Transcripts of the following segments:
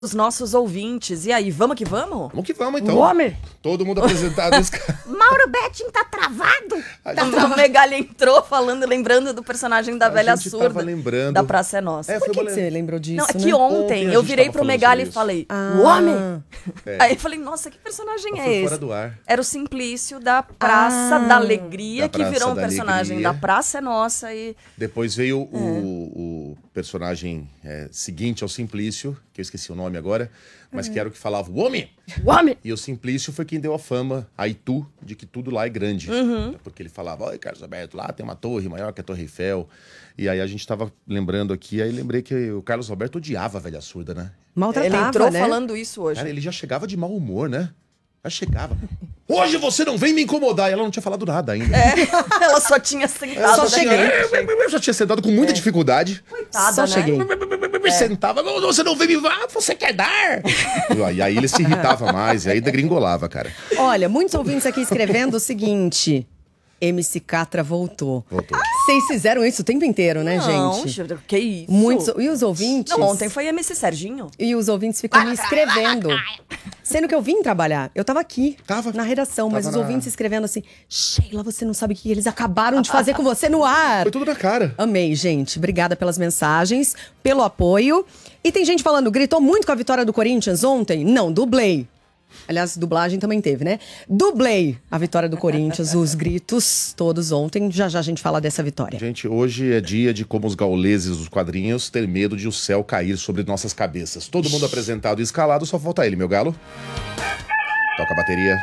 Os nossos ouvintes. E aí, vamos que vamos? Vamos que vamos, então. O homem! Todo mundo apresentado. Mauro Betting tá travado! A Megali entrou falando, lembrando do personagem da velha surda. Tava lembrando. Da Praça é Nossa. Por que você lembrou disso, Não, é né? que ontem eu virei pro Megali e falei, o homem! Aí eu falei, nossa, que personagem é esse? Fora do ar. Era o Simplício da Praça da Alegria, que virou um personagem Alegria. da Praça é Nossa e... Depois veio o personagem seguinte ao Simplício, que eu esqueci o nome agora, mas que era o que falava o homem! O homem! E o Simplício foi quem deu a fama a Itu de que tudo lá é grande. Porque ele falava, olha, Carlos Alberto, lá tem uma torre maior que a Torre Eiffel. E aí a gente tava lembrando aqui, aí lembrei que o Carlos Alberto odiava a velha surda, né? Maltratava, Ele entrou né? falando isso hoje. Cara, ele já chegava de mau humor, né? Já chegava. Hoje você não vem me incomodar. E ela não tinha falado nada ainda. Ela só tinha sentado. Só cheguei. Eu já tinha sentado com muita dificuldade. Coitada, Só né? cheguei. Sentava, você não vem me... Ah, você quer dar? E aí ele se irritava mais, e aí degringolava, cara. Olha, muitos ouvintes aqui escrevendo o seguinte: MC Catra voltou. Voltou. Vocês fizeram isso o tempo inteiro, né, Não, gente? que isso? Muitos, e os ouvintes? Não, ontem foi MC Serginho. E os ouvintes ficam me escrevendo. Sendo que eu vim trabalhar. Eu tava aqui, Tava. na redação, mas Tava os na- ouvintes escrevendo assim: Sheila, você não sabe o que eles acabaram de fazer com você no ar. Foi tudo na cara. Amei, gente. Obrigada pelas mensagens, pelo apoio. E tem gente falando, gritou muito com a vitória do Corinthians ontem? Não, dublei. Aliás, dublagem também teve, né? Dublei a vitória do Corinthians, os gritos todos ontem. Já já a gente fala dessa vitória. Gente, hoje é dia de, como os gauleses dos quadrinhos, ter medo de o céu cair sobre nossas cabeças. Todo mundo apresentado e escalado, só falta ele, meu galo. Toca a bateria.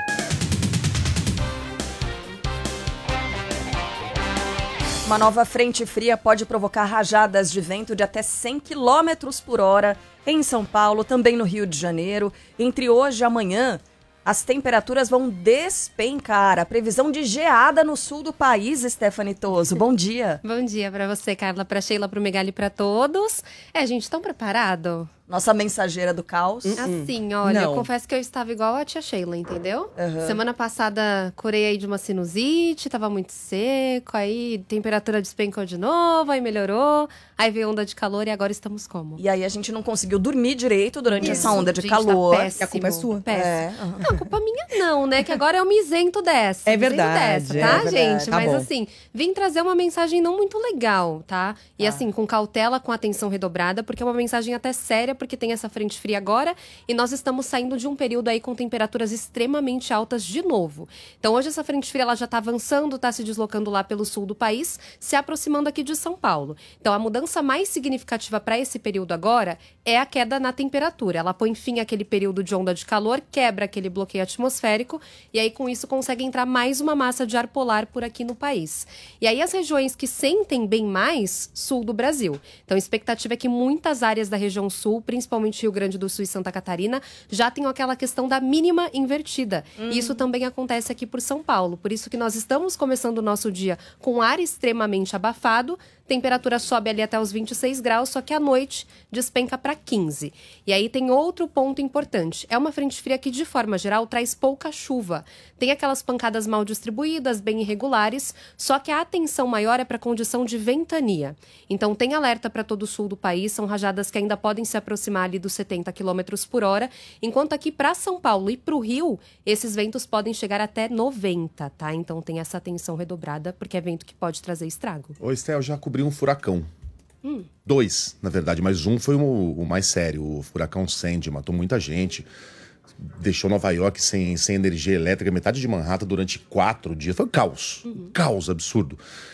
Uma nova frente fria pode provocar rajadas de vento de até 100 km por hora em São Paulo, também no Rio de Janeiro. Entre hoje e amanhã, as temperaturas vão despencar. A previsão de geada no sul do país, Stephanie Toso. Bom dia. Bom dia pra você, Carla, pra Sheila, pro Megali, pra todos. Gente, tão preparado? Nossa mensageira do caos. Assim, olha, Não. eu confesso que eu estava igual a tia Sheila, entendeu? Semana passada, curei aí de uma sinusite, tava muito seco, aí temperatura despencou de novo, aí melhorou, aí veio onda de calor e agora estamos como? E aí a gente não conseguiu dormir direito durante essa onda de Gente, calor. tá péssimo, A culpa é sua. Péssimo. Não, culpa minha não, né? Que agora eu me isento dessa. É me isento verdade, dessa, é tá, verdade. gente? Tá Mas bom. assim, vim trazer uma mensagem não muito legal, tá? E assim, com cautela, com atenção redobrada, porque é uma mensagem até séria, porque tem essa frente fria agora e nós estamos saindo de um período aí com temperaturas extremamente altas de novo. Então hoje essa frente fria ela já tá avançando, tá se deslocando lá pelo sul do país, se aproximando aqui de São Paulo. Então a mudança mais significativa para esse período agora é a queda na temperatura. Ela põe fim àquele período de onda de calor, quebra aquele bloqueio atmosférico e aí com isso consegue entrar mais uma massa de ar polar por aqui no país. E aí as regiões que sentem bem mais, sul do Brasil. Então a expectativa é que muitas áreas da região sul, principalmente Rio Grande do Sul e Santa Catarina, já tenham aquela questão da mínima invertida. E isso também acontece aqui por São Paulo. Por isso que nós estamos começando o nosso dia com ar extremamente abafado, temperatura sobe ali até os 26 graus, só que à noite despenca para 15. E aí tem outro ponto importante. É uma frente fria que, de forma geral, traz pouca chuva. Tem aquelas pancadas mal distribuídas, bem irregulares, só que a atenção maior é para a condição de ventania. Então tem alerta para todo o sul do país, são rajadas que ainda podem se aproximar ali dos 70 km por hora, enquanto aqui para São Paulo e para o Rio, esses ventos podem chegar até 90, tá? Então tem essa atenção redobrada, porque é vento que pode trazer estrago. Ô, Estel, já cobri um furacão. Dois, na verdade, mas um foi o mais sério. O furacão Sandy matou muita gente. Deixou Nova York sem energia elétrica, metade de Manhattan durante 4 dias. Foi um caos. Um caos absurdo.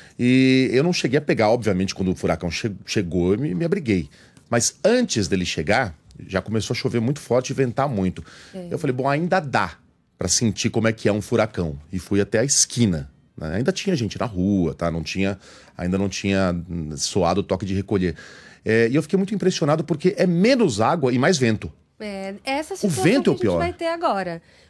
E eu não cheguei a pegar, obviamente, quando o furacão chegou, eu me abriguei. Mas antes dele chegar, já começou a chover muito forte e ventar muito. Eu falei, bom, ainda dá pra sentir como é que é um furacão. E fui até a esquina. Né? Ainda tinha gente na rua, tá? Ainda não tinha soado o toque de recolher. E eu fiquei muito impressionado porque é menos água e mais vento. Essa situação vento é o que a gente pior. vai ter agora.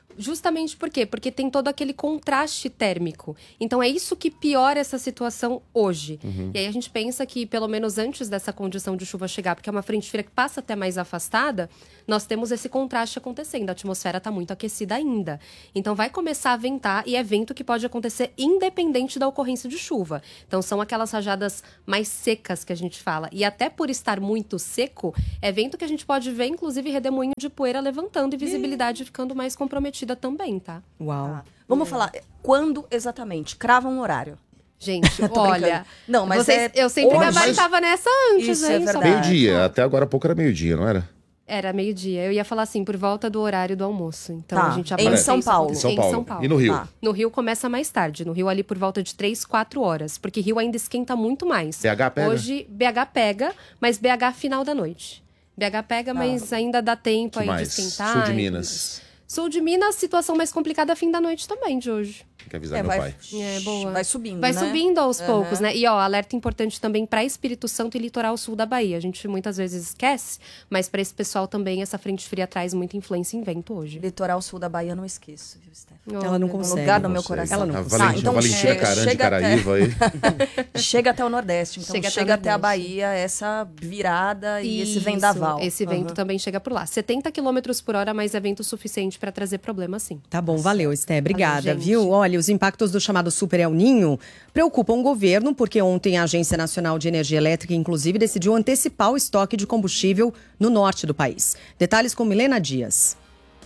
Justamente por quê? Porque tem todo aquele contraste térmico. Então é isso que piora essa situação hoje. E aí a gente pensa que, pelo menos antes dessa condição de chuva chegar, porque é uma frente fria que passa até mais afastada, nós temos esse contraste acontecendo. A atmosfera está muito aquecida ainda. Então vai começar a ventar, e é vento que pode acontecer independente da ocorrência de chuva. Então são aquelas rajadas mais secas que a gente fala. E até por estar muito seco, é vento que a gente pode ver, inclusive, redemoinho de poeira levantando e visibilidade ficando mais comprometida também, tá? Uau. Tá. Vamos falar, quando exatamente? Crava um horário. Gente, olha... Não, mas eu sempre hoje, gabaritava nessa antes, isso é hein? verdade. Meio-dia, até agora há pouco era meio-dia, não era? Era meio-dia. Eu ia falar assim, por volta do horário do almoço. Então Tá. a gente já Em pode São ver isso Paulo. Em acontecer. São Paulo. E no Rio? Tá. No Rio começa mais tarde. No Rio ali por volta de 3, 4 horas. Porque Rio ainda esquenta muito mais. BH pega? Hoje, BH pega, mas BH final da noite. BH pega, mas ainda dá tempo aí de mais? esquentar. Sul de e Minas. tudo isso. Sul de Minas, situação mais complicada fim da noite também de hoje. Tem que avisar meu pai. É, boa. Vai subindo, Vai né? subindo aos poucos, né? E, ó, alerta importante também para Espírito Santo e litoral sul da Bahia. A gente muitas vezes esquece, mas para esse pessoal também essa frente fria traz muita influência em vento hoje. Litoral sul da Bahia, não esqueço, viu, Steph? Ela não Um consegue. lugar no Não meu sei. coração. Ela não A consegue. Valentina Caran de Caraíva aí. Chega até o Nordeste, então Chega chega, até o até a Nordeste. Bahia essa virada e esse Isso, vendaval. Esse vento também chega por lá. 70 km por hora, mas é vento suficiente para trazer problema, sim. Tá bom, valeu, Esté. Obrigada, Valeu, gente. viu? Olha, os impactos do chamado Super El Ninho preocupam o governo, porque ontem a Agência Nacional de Energia Elétrica, inclusive, decidiu antecipar o estoque de combustível no norte do país. Detalhes com Milena Dias.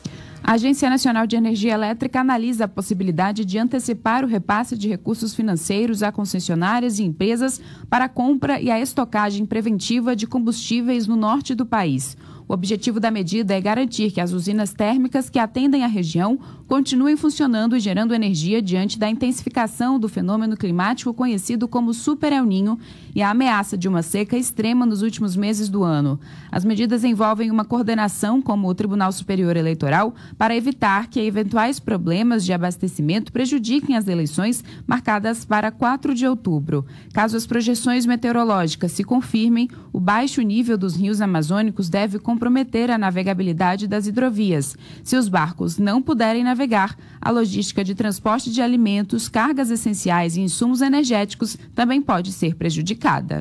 A Agência Nacional de Energia Elétrica analisa a possibilidade de antecipar o repasse de recursos financeiros a concessionárias e empresas para a compra e a estocagem preventiva de combustíveis no norte do país. O objetivo da medida é garantir que as usinas térmicas que atendem a região continuem funcionando e gerando energia diante da intensificação do fenômeno climático conhecido como Super El Ninho e a ameaça de uma seca extrema nos últimos meses do ano. As medidas envolvem uma coordenação com o Tribunal Superior Eleitoral para evitar que eventuais problemas de abastecimento prejudiquem as eleições marcadas para 4 de outubro. Caso as projeções meteorológicas se confirmem, o baixo nível dos rios amazônicos deve comprometer a navegabilidade das hidrovias. Se os barcos não puderem navegar, a logística de transporte de alimentos, cargas essenciais e insumos energéticos também pode ser prejudicada.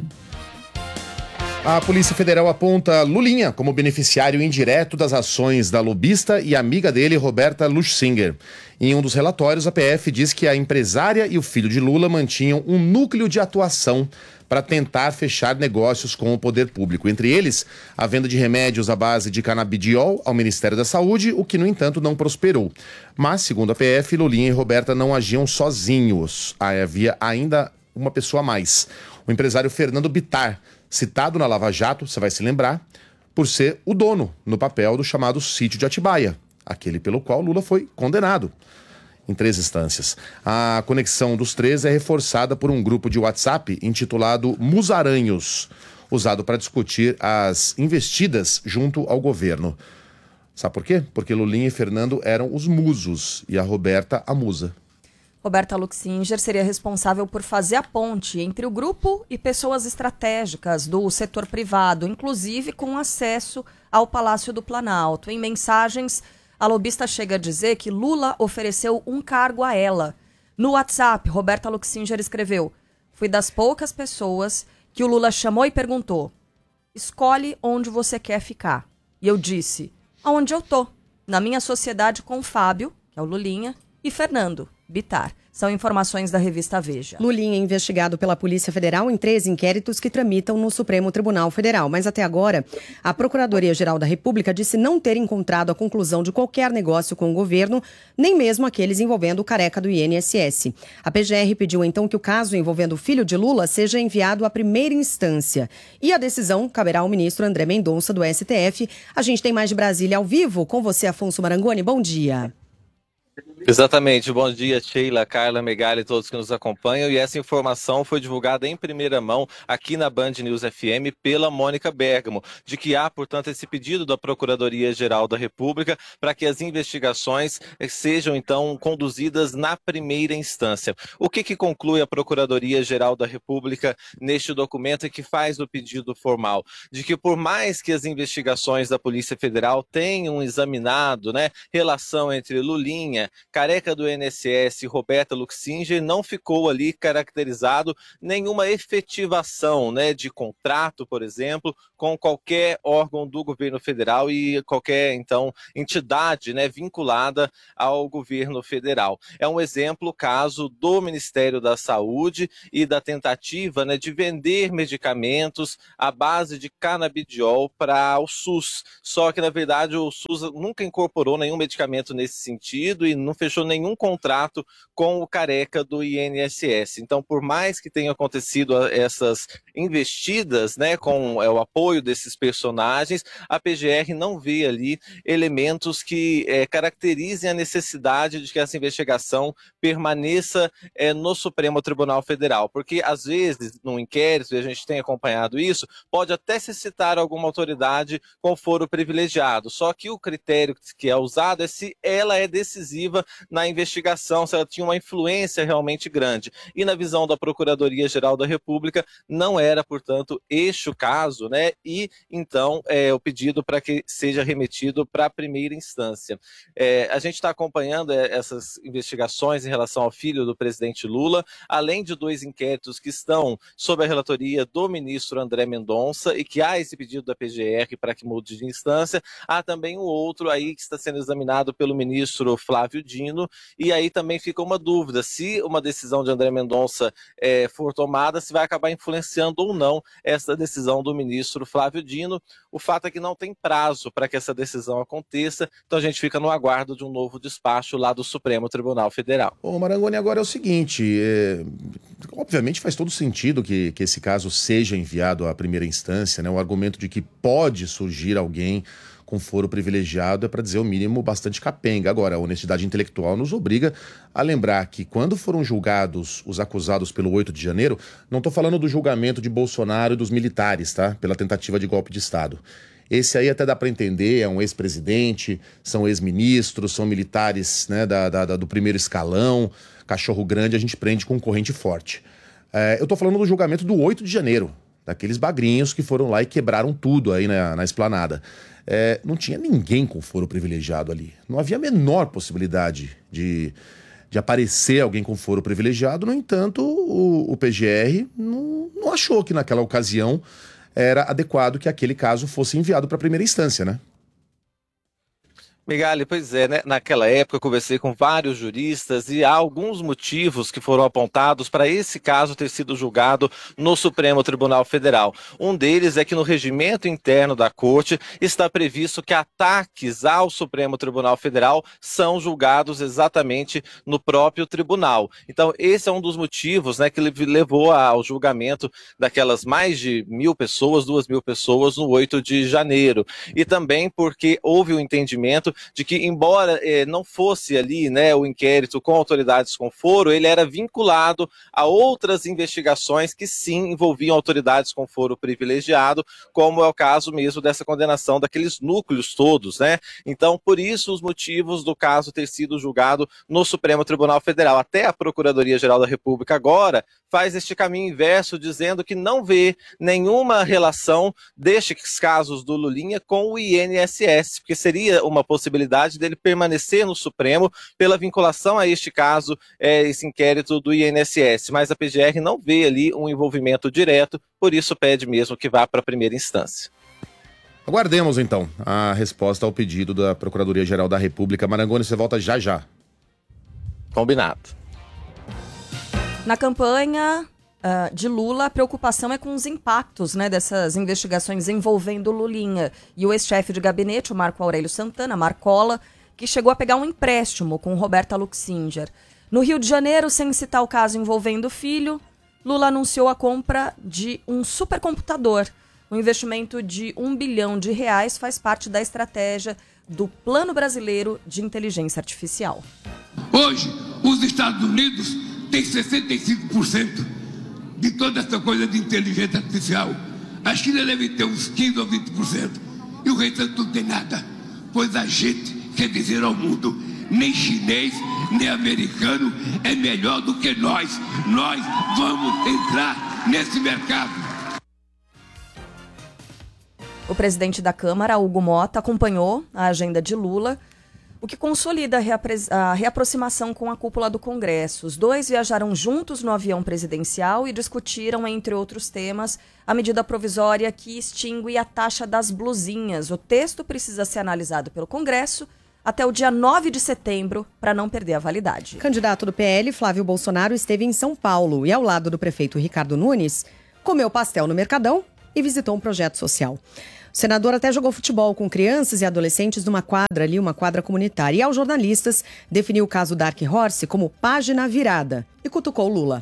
A Polícia Federal aponta Lulinha como beneficiário indireto das ações da lobista e amiga dele, Roberta Luchsinger. Em um dos relatórios, a PF diz que a empresária e o filho de Lula mantinham um núcleo de atuação para tentar fechar negócios com o poder público. Entre eles, a venda de remédios à base de canabidiol ao Ministério da Saúde, o que, no entanto, não prosperou. Mas, segundo a PF, Lulinha e Roberta não agiam sozinhos. Havia ainda uma pessoa a mais. O empresário Fernando Bittar, citado na Lava Jato, você vai se lembrar, por ser o dono, no papel do chamado Sítio de Atibaia, aquele pelo qual Lula foi condenado em 3 instâncias. A conexão dos 3 é reforçada por um grupo de WhatsApp intitulado Musaranhos, usado para discutir as investidas junto ao governo. Sabe por quê? Porque Lulinha e Fernando eram os musos e a Roberta a musa. Roberta Luchsinger seria responsável por fazer a ponte entre o grupo e pessoas estratégicas do setor privado, inclusive com acesso ao Palácio do Planalto. Em mensagens, a lobista chega a dizer que Lula ofereceu um cargo a ela. No WhatsApp, Roberta Luchsinger escreveu: "Fui das poucas pessoas que o Lula chamou e perguntou: escolhe onde você quer ficar. E eu disse: aonde eu tô, na minha sociedade com o Fábio, que é o Lulinha, e Fernando Bittar." São informações da revista Veja. Lulinha é investigado pela Polícia Federal em 3 inquéritos que tramitam no Supremo Tribunal Federal. Mas até agora, a Procuradoria-Geral da República disse não ter encontrado a conclusão de qualquer negócio com o governo, nem mesmo aqueles envolvendo o careca do INSS. A PGR pediu então que o caso envolvendo o filho de Lula seja enviado à primeira instância. E a decisão caberá ao ministro André Mendonça, do STF. A gente tem mais de Brasília ao vivo com você, Afonso Marangoni. Bom dia. Exatamente. Bom dia, Sheila, Carla, Megali e todos que nos acompanham. E essa informação foi divulgada em primeira mão aqui na Band News FM pela Mônica Bergamo, de que há, portanto, esse pedido da Procuradoria-Geral da República para que as investigações sejam, então, conduzidas na primeira instância. O que conclui a Procuradoria-Geral da República neste documento e que faz o pedido formal? De que, por mais que as investigações da Polícia Federal tenham examinado, relação entre Lulinha, Careca do INSS e Roberta Luxinger, não ficou ali caracterizado nenhuma efetivação, de contrato, por exemplo, com qualquer órgão do governo federal e qualquer, então, entidade, vinculada ao governo federal. É um exemplo, caso do Ministério da Saúde e da tentativa, de vender medicamentos à base de canabidiol para o SUS. Só que, na verdade, o SUS nunca incorporou nenhum medicamento nesse sentido e não fechou nenhum contrato com o Careca do INSS. Então, por mais que tenham acontecido essas investidas, com o apoio desses personagens, a PGR não vê ali elementos que caracterizem a necessidade de que essa investigação permaneça no Supremo Tribunal Federal. Porque, às vezes, num inquérito, e a gente tem acompanhado isso, pode até se citar alguma autoridade com foro privilegiado. Só que o critério que é usado é se ela é decisiva na investigação, se ela tinha uma influência realmente grande. E na visão da Procuradoria-Geral da República, não era, portanto, este o caso, E, então, o pedido para que seja remetido para a primeira instância. A gente está acompanhando essas investigações em relação ao filho do presidente Lula, além de 2 inquéritos que estão sob a relatoria do ministro André Mendonça e que há esse pedido da PGR para que mude de instância, há também um outro aí que está sendo examinado pelo ministro Flávio Dino, e aí também fica uma dúvida, se uma decisão de André Mendonça for tomada, se vai acabar influenciando ou não essa decisão do ministro Flávio Dino. O fato é que não tem prazo para que essa decisão aconteça, então a gente fica no aguardo de um novo despacho lá do Supremo Tribunal Federal. Ô Marangoni, agora é o seguinte, obviamente faz todo sentido que esse caso seja enviado à primeira instância, O argumento de que pode surgir alguém com foro privilegiado é, para dizer o mínimo, bastante capenga. Agora, a honestidade intelectual nos obriga a lembrar que quando foram julgados os acusados pelo 8 de janeiro, não estou falando do julgamento de Bolsonaro e dos militares, tá? Pela tentativa de golpe de Estado. Esse aí até dá para entender, é um ex-presidente, são ex-ministros, são militares do primeiro escalão, cachorro grande a gente prende com corrente forte. Eu estou falando do julgamento do 8 de janeiro, daqueles bagrinhos que foram lá e quebraram tudo aí na esplanada. Não tinha ninguém com foro privilegiado ali. Não havia a menor possibilidade de aparecer alguém com foro privilegiado. No entanto, o PGR não achou que naquela ocasião era adequado que aquele caso fosse enviado para a primeira instância, Megali, pois é, naquela época eu conversei com vários juristas e há alguns motivos que foram apontados para esse caso ter sido julgado no Supremo Tribunal Federal. Um deles é que no regimento interno da Corte está previsto que ataques ao Supremo Tribunal Federal são julgados exatamente no próprio tribunal. Então esse é um dos motivos que levou ao julgamento daquelas mais de 1.000 pessoas, 2.000 pessoas no 8 de janeiro. E também porque houve o entendimento de que, embora não fosse ali o inquérito com autoridades com foro, ele era vinculado a outras investigações que sim envolviam autoridades com foro privilegiado, como é o caso mesmo dessa condenação daqueles núcleos todos, Então, por isso, os motivos do caso ter sido julgado no Supremo Tribunal Federal. Até a Procuradoria-Geral da República agora faz este caminho inverso, dizendo que não vê nenhuma relação destes casos do Lulinha com o INSS, porque seria uma possibilidade dele permanecer no Supremo pela vinculação a este caso, esse inquérito do INSS. Mas a PGR não vê ali um envolvimento direto, por isso pede mesmo que vá para a primeira instância. Aguardemos, então, a resposta ao pedido da Procuradoria-Geral da República. Marangoni, você volta já já. Combinado. Na campanha de Lula, a preocupação é com os impactos dessas investigações envolvendo Lulinha. E o ex-chefe de gabinete, o Marco Aurélio Santana, Marcola, que chegou a pegar um empréstimo com Roberta Luxinger. No Rio de Janeiro, sem citar o caso envolvendo o filho, Lula anunciou a compra de um supercomputador. O investimento de R$1 bilhão faz parte da estratégia do Plano Brasileiro de Inteligência Artificial. Hoje, os Estados Unidos têm 65% de toda essa coisa de inteligência artificial. A China deve ter uns 15% ou 20%. E o restante não tem nada. Pois a gente quer dizer ao mundo, nem chinês, nem americano é melhor do que nós. Nós vamos entrar nesse mercado. O presidente da Câmara, Hugo Motta, acompanhou a agenda de Lula, o que consolida a reaproximação com a cúpula do Congresso. Os dois viajaram juntos no avião presidencial e discutiram, entre outros temas, a medida provisória que extingue a taxa das blusinhas. O texto precisa ser analisado pelo Congresso até o dia 9 de setembro, para não perder a validade. Candidato do PL, Flávio Bolsonaro, esteve em São Paulo e, ao lado do prefeito Ricardo Nunes, comeu pastel no Mercadão e visitou um projeto social. O senador até jogou futebol com crianças e adolescentes numa quadra ali, uma quadra comunitária. E aos jornalistas, definiu o caso Dark Horse como página virada e cutucou Lula.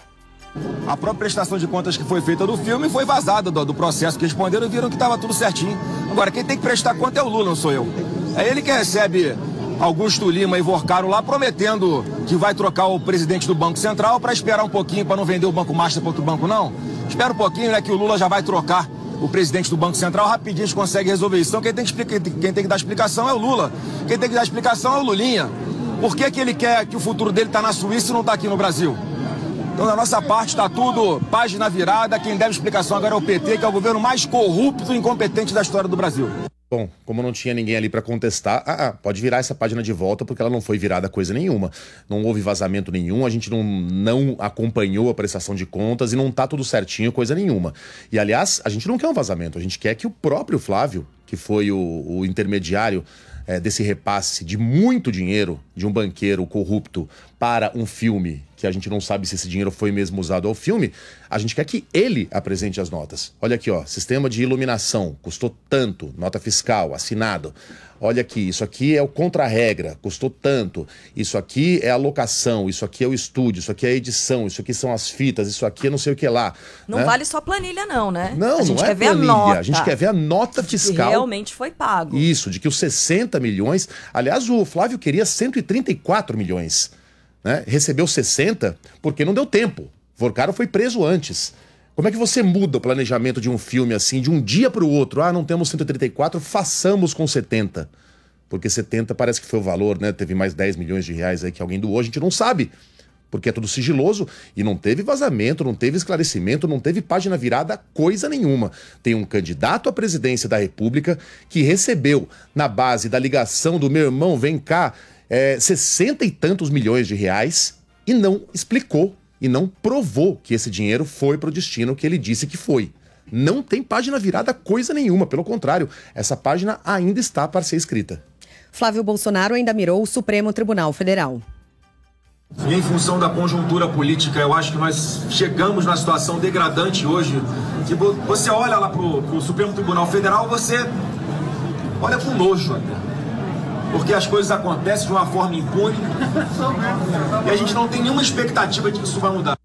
A própria prestação de contas que foi feita do filme foi vazada do processo que responderam e viram que estava tudo certinho. Agora, quem tem que prestar conta é o Lula, não sou eu. É ele que recebe Augusto Lima e Vorcaro lá prometendo que vai trocar o presidente do Banco Central para esperar um pouquinho, para não vender o Banco Master para outro banco, não. Espera um pouquinho, né, que o Lula já vai trocar o presidente do Banco Central, rapidinho a gente consegue resolver isso. Então quem tem que dar explicação é o Lula. Quem tem que dar explicação é o Lulinha. Por que ele quer que o futuro dele está na Suíça e não está aqui no Brasil? Então, da nossa parte, está tudo página virada. Quem deve explicação agora é o PT, que é o governo mais corrupto e incompetente da história do Brasil. Bom, como não tinha ninguém ali para contestar, pode virar essa página de volta, porque ela não foi virada coisa nenhuma. Não houve vazamento nenhum, a gente não acompanhou a prestação de contas e não tá tudo certinho, coisa nenhuma. E, aliás, a gente não quer um vazamento, a gente quer que o próprio Flávio, que foi o intermediário desse repasse de muito dinheiro de um banqueiro corrupto para um filme, que a gente não sabe se esse dinheiro foi mesmo usado ao filme, a gente quer que ele apresente as notas. Olha aqui, ó, sistema de iluminação, custou tanto, nota fiscal, assinado. Olha aqui, isso aqui é o contra-regra, custou tanto. Isso aqui é a locação, isso aqui é o estúdio, isso aqui é a edição, isso aqui são as fitas, isso aqui é não sei o que lá. Não, né? Vale só planilha não, né? Não, a gente não quer é ver planilha, a nota. a gente quer ver a nota fiscal. Que realmente foi pago. Isso, de que os 60 milhões... Aliás, o Flávio queria 134 milhões. Né? Recebeu 60 porque não deu tempo. Vorcaro foi preso antes. Como é que você muda o planejamento de um filme assim, de um dia para o outro? Não temos 134, façamos com 70. Porque 70 parece que foi o valor, né? Teve mais 10 milhões de reais aí que alguém doou, a gente não sabe. Porque é tudo sigiloso e não teve vazamento, não teve esclarecimento, não teve página virada, coisa nenhuma. Tem um candidato à presidência da República que recebeu, na base da ligação do meu irmão, vem cá, 60 e tantos milhões de reais e não explicou e não provou que esse dinheiro foi para o destino que ele disse que foi. Não tem página virada coisa nenhuma, pelo contrário, essa página ainda está para ser escrita. Flávio Bolsonaro ainda mirou o Supremo Tribunal Federal. E em função da conjuntura política, eu acho que nós chegamos numa situação degradante hoje, que você olha lá pro Supremo Tribunal Federal, você olha com nojo até. Porque as coisas acontecem de uma forma impune e a gente não tem nenhuma expectativa de que isso vai mudar.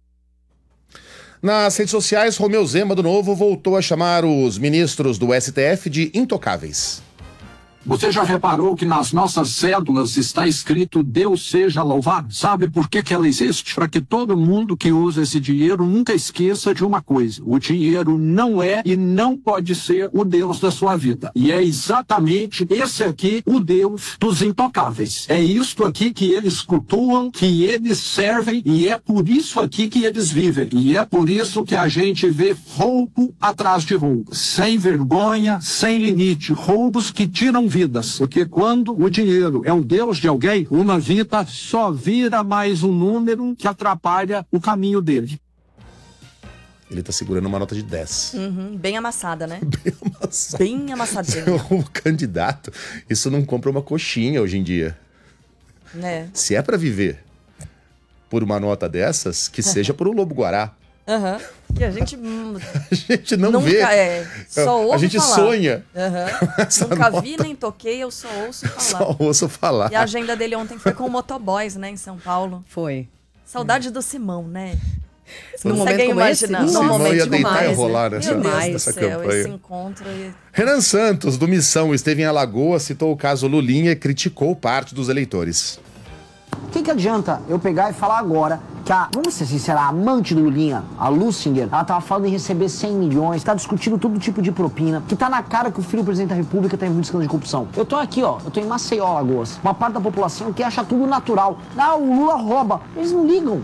Nas redes sociais, Romeu Zema, do Novo, voltou a chamar os ministros do STF de intocáveis. Você já reparou que nas nossas cédulas está escrito Deus seja louvado? Sabe por que ela existe? Para que todo mundo que usa esse dinheiro nunca esqueça de uma coisa. O dinheiro não é e não pode ser o Deus da sua vida. E é exatamente esse aqui o Deus dos intocáveis. É isto aqui que eles cultuam, que eles servem e é por isso aqui que eles vivem. E é por isso que a gente vê roubo atrás de roubo. Sem vergonha, sem limite. Roubos que tiram vidas, porque quando o dinheiro é o Deus de alguém, uma vida só vira mais um número que atrapalha o caminho dele. Ele tá segurando uma nota de 10. Bem amassada, né? Bem amassada. Bem amassadinha. O candidato, isso não compra uma coxinha hoje em dia. Se é pra viver por uma nota dessas, que seja por um lobo-guará. Que a gente não nunca vê. Só ouve a gente falar. Sonha. Nunca vi nem toquei, eu só ouço falar. Só ouço falar. E a agenda dele ontem foi com o Motoboys, né, em São Paulo. Foi. Saudade do Simão, né? Num momento como esse? Num momento ia deitar mais, e rolar né? nessa campanha. Esse encontro. Renan Santos, do Missão, esteve em Alagoas, citou o caso Lulinha e criticou parte dos eleitores. O que adianta eu pegar e falar agora que vamos ser sinceros, a amante do Lulinha, a Lusinger, ela tava falando em receber 100 milhões, tá discutindo todo tipo de propina, que tá na cara que o filho do presidente da República tá envolvido em escândalo de corrupção. Eu tô aqui, ó, eu tô em Maceió, Alagoas. Uma parte da população que acha tudo natural. O Lula rouba. Eles não ligam.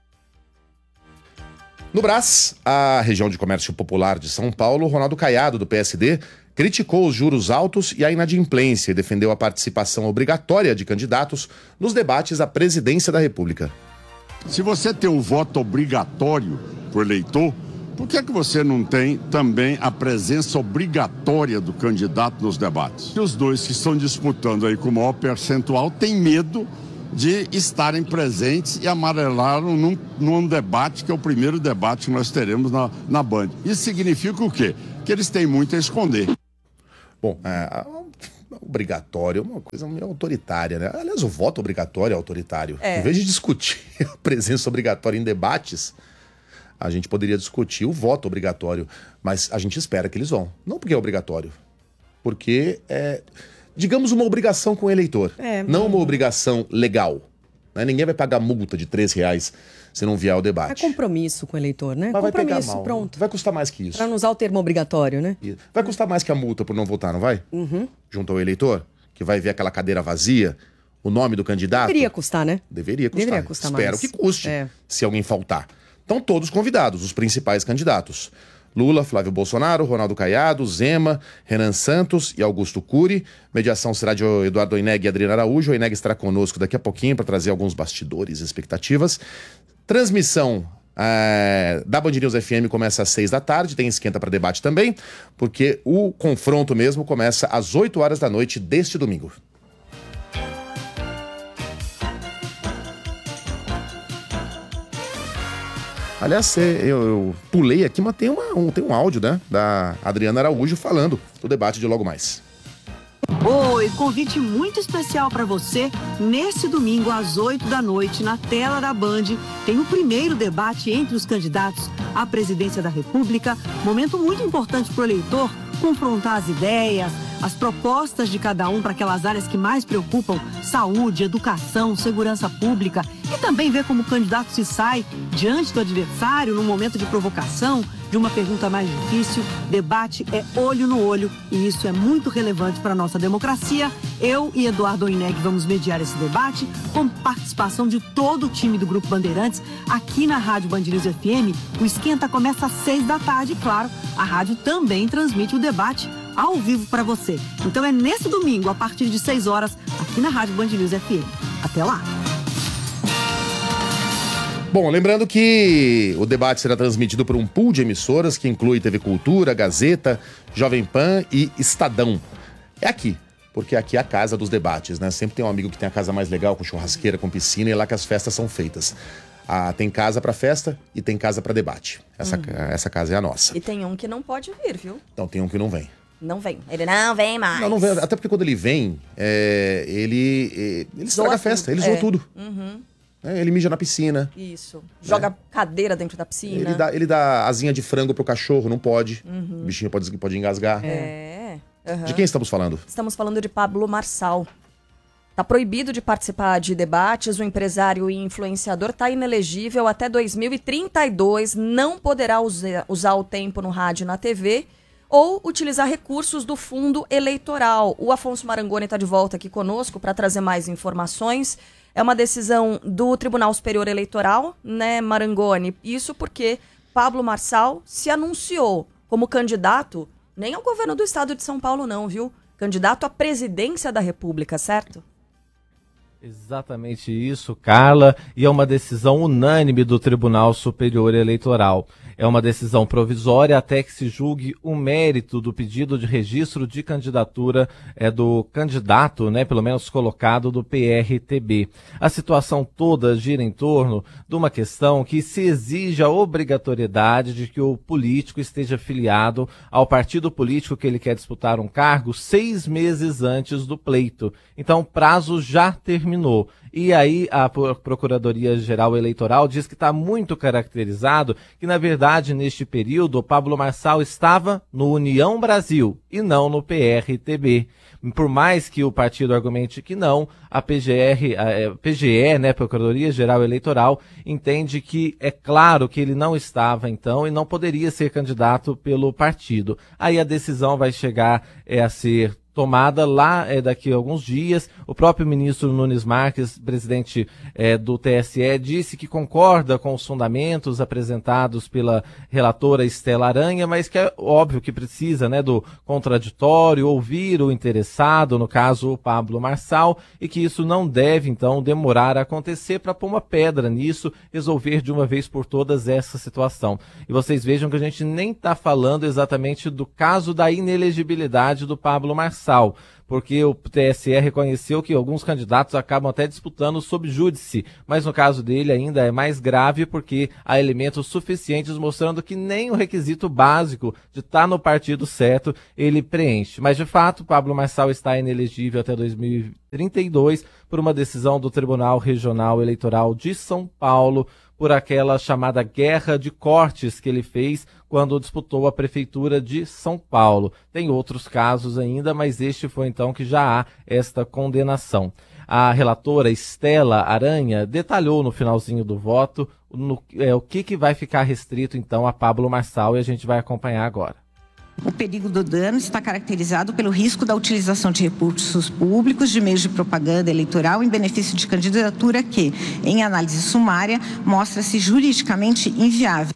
No Brás, a região de comércio popular de São Paulo, Ronaldo Caiado, do PSD, criticou os juros altos e a inadimplência e defendeu a participação obrigatória de candidatos nos debates à presidência da República. Se você tem um voto obrigatório por eleitor, por que você não tem também a presença obrigatória do candidato nos debates? Os dois que estão disputando aí com o maior percentual têm medo de estarem presentes e amarelaram num debate que é o primeiro debate que nós teremos na Band. Isso significa o quê? Que eles têm muito a esconder. Bom, obrigatório é uma coisa meio autoritária, né? Aliás, o voto obrigatório é autoritário. Em vez de discutir a presença obrigatória em debates, a gente poderia discutir o voto obrigatório. Mas a gente espera que eles vão. Não porque é obrigatório. Porque é, digamos, uma obrigação com o eleitor. Não uma obrigação legal. Né? Ninguém vai pagar multa de R$3 se não vier ao debate. É compromisso com o eleitor, né? Mas compromisso, vai pegar mal. pronto. Vai custar mais que isso. Pra não usar o termo obrigatório, né? Vai custar mais que a multa por não votar, não vai? Junto ao eleitor, que vai ver aquela cadeira vazia, o nome do candidato. Deveria custar, né? Deveria custar. Deveria custar Espero mais. que custe, se alguém faltar. Então, todos convidados, os principais candidatos. Lula, Flávio Bolsonaro, Ronaldo Caiado, Zema, Renan Santos e Augusto Cury. Mediação será de Eduardo Oineg e Adriana Araújo. O Oineg estará conosco daqui a pouquinho para trazer alguns bastidores e expectativas. Transmissão da Band News FM começa às 6 da tarde, tem esquenta para debate também, porque o confronto mesmo começa às 8 horas da noite deste domingo. Aliás, eu pulei aqui, mas tem um áudio, né, da Adriana Araújo falando do debate de logo mais. Oi, convite muito especial para você. Nesse domingo, às 8 da noite, na tela da Band, tem o primeiro debate entre os candidatos à presidência da República. Momento muito importante para o eleitor confrontar as ideias, as propostas de cada um para aquelas áreas que mais preocupam: saúde, educação, segurança pública. E também ver como o candidato se sai diante do adversário num momento de provocação, de uma pergunta mais difícil. Debate é olho no olho e isso é muito relevante para a nossa democracia. Eu e Eduardo Oineg vamos mediar esse debate com participação de todo o time do Grupo Bandeirantes aqui na Rádio Band News FM. O esquenta começa às 6 da tarde, claro. A rádio também transmite o debate ao vivo para você. Então é nesse domingo, a partir de 6 horas, aqui na Rádio Band News FM. Até lá! Bom, lembrando que o debate será transmitido por um pool de emissoras que inclui TV Cultura, Gazeta, Jovem Pan e Estadão. É aqui, porque aqui é a casa dos debates, né? Sempre tem um amigo que tem a casa mais legal, com churrasqueira, com piscina, e é lá que as festas são feitas. Tem casa para festa e tem casa para debate. Essa casa é a nossa. E tem um que não pode vir, viu? Então tem um que não vem. Não vem. Ele não vem mais. Não vem. Até porque quando ele vem, ele estraga a festa, ele zoa tudo. Ele mija na piscina. Isso. Joga cadeira dentro da piscina. Ele dá asinha de frango pro cachorro, não pode. O bichinho pode engasgar. De quem estamos falando? Estamos falando de Pablo Marçal. Está proibido de participar de debates. O empresário e influenciador está inelegível até 2032. Não poderá usar o tempo no rádio e na TV ou utilizar recursos do fundo eleitoral. O Afonso Marangoni está de volta aqui conosco para trazer mais informações. É uma decisão do Tribunal Superior Eleitoral, né, Marangoni? Isso porque Pablo Marçal se anunciou como candidato, nem ao governo do estado de São Paulo não, viu? Candidato à presidência da República, certo? Exatamente isso, Carla, e é uma decisão unânime do Tribunal Superior Eleitoral. É uma decisão provisória até que se julgue o mérito do pedido de registro de candidatura do candidato, né, pelo menos colocado, do PRTB. A situação toda gira em torno de uma questão que se exige a obrigatoriedade de que o político esteja filiado ao partido político que ele quer disputar um cargo 6 meses antes do pleito. Então o prazo já terminou. terminou. E aí a Procuradoria-Geral Eleitoral diz que está muito caracterizado que, na verdade, neste período, o Pablo Marçal estava no União Brasil e não no PRTB. Por mais que o partido argumente que não, a PGE, né, Procuradoria-Geral Eleitoral, entende que é claro que ele não estava, então, e não poderia ser candidato pelo partido. Aí a decisão vai chegar a ser tomada lá daqui a alguns dias. O próprio ministro Nunes Marques, presidente do TSE, disse que concorda com os fundamentos apresentados pela relatora Estela Aranha, mas que é óbvio que precisa, né, do contraditório, ouvir o interessado, no caso o Pablo Marçal, e que isso não deve, então, demorar a acontecer para pôr uma pedra nisso, resolver de uma vez por todas essa situação. E vocês vejam que a gente nem está falando exatamente do caso da inelegibilidade do Pablo Marçal, porque o TSE reconheceu que alguns candidatos acabam até disputando sob júdice, mas no caso dele ainda é mais grave porque há elementos suficientes mostrando que nem o requisito básico de estar no partido certo ele preenche. Mas de fato, Pablo Marçal está inelegível até 2032 por uma decisão do Tribunal Regional Eleitoral de São Paulo, por aquela chamada guerra de cortes que ele fez quando disputou a Prefeitura de São Paulo. Tem outros casos ainda, mas este foi então que já há esta condenação. A relatora Estela Aranha detalhou no finalzinho do voto o que vai ficar restrito então a Pablo Marçal, e a gente vai acompanhar agora. O perigo do dano está caracterizado pelo risco da utilização de recursos públicos de meios de propaganda eleitoral em benefício de candidatura que, em análise sumária, mostra-se juridicamente inviável.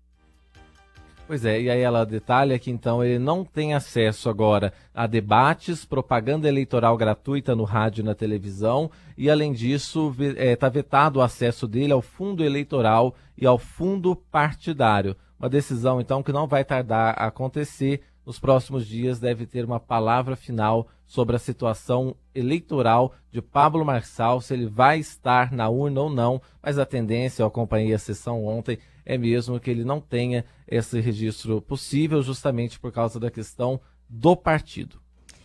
Pois é, e aí ela detalha que então ele não tem acesso agora a debates, propaganda eleitoral gratuita no rádio e na televisão, e além disso está vetado o acesso dele ao fundo eleitoral e ao fundo partidário. Uma decisão então que não vai tardar a acontecer. Nos próximos dias deve ter uma palavra final sobre a situação eleitoral de Pablo Marçal, se ele vai estar na urna ou não, mas a tendência, eu acompanhei a sessão ontem, é mesmo que ele não tenha esse registro possível, justamente por causa da questão do partido.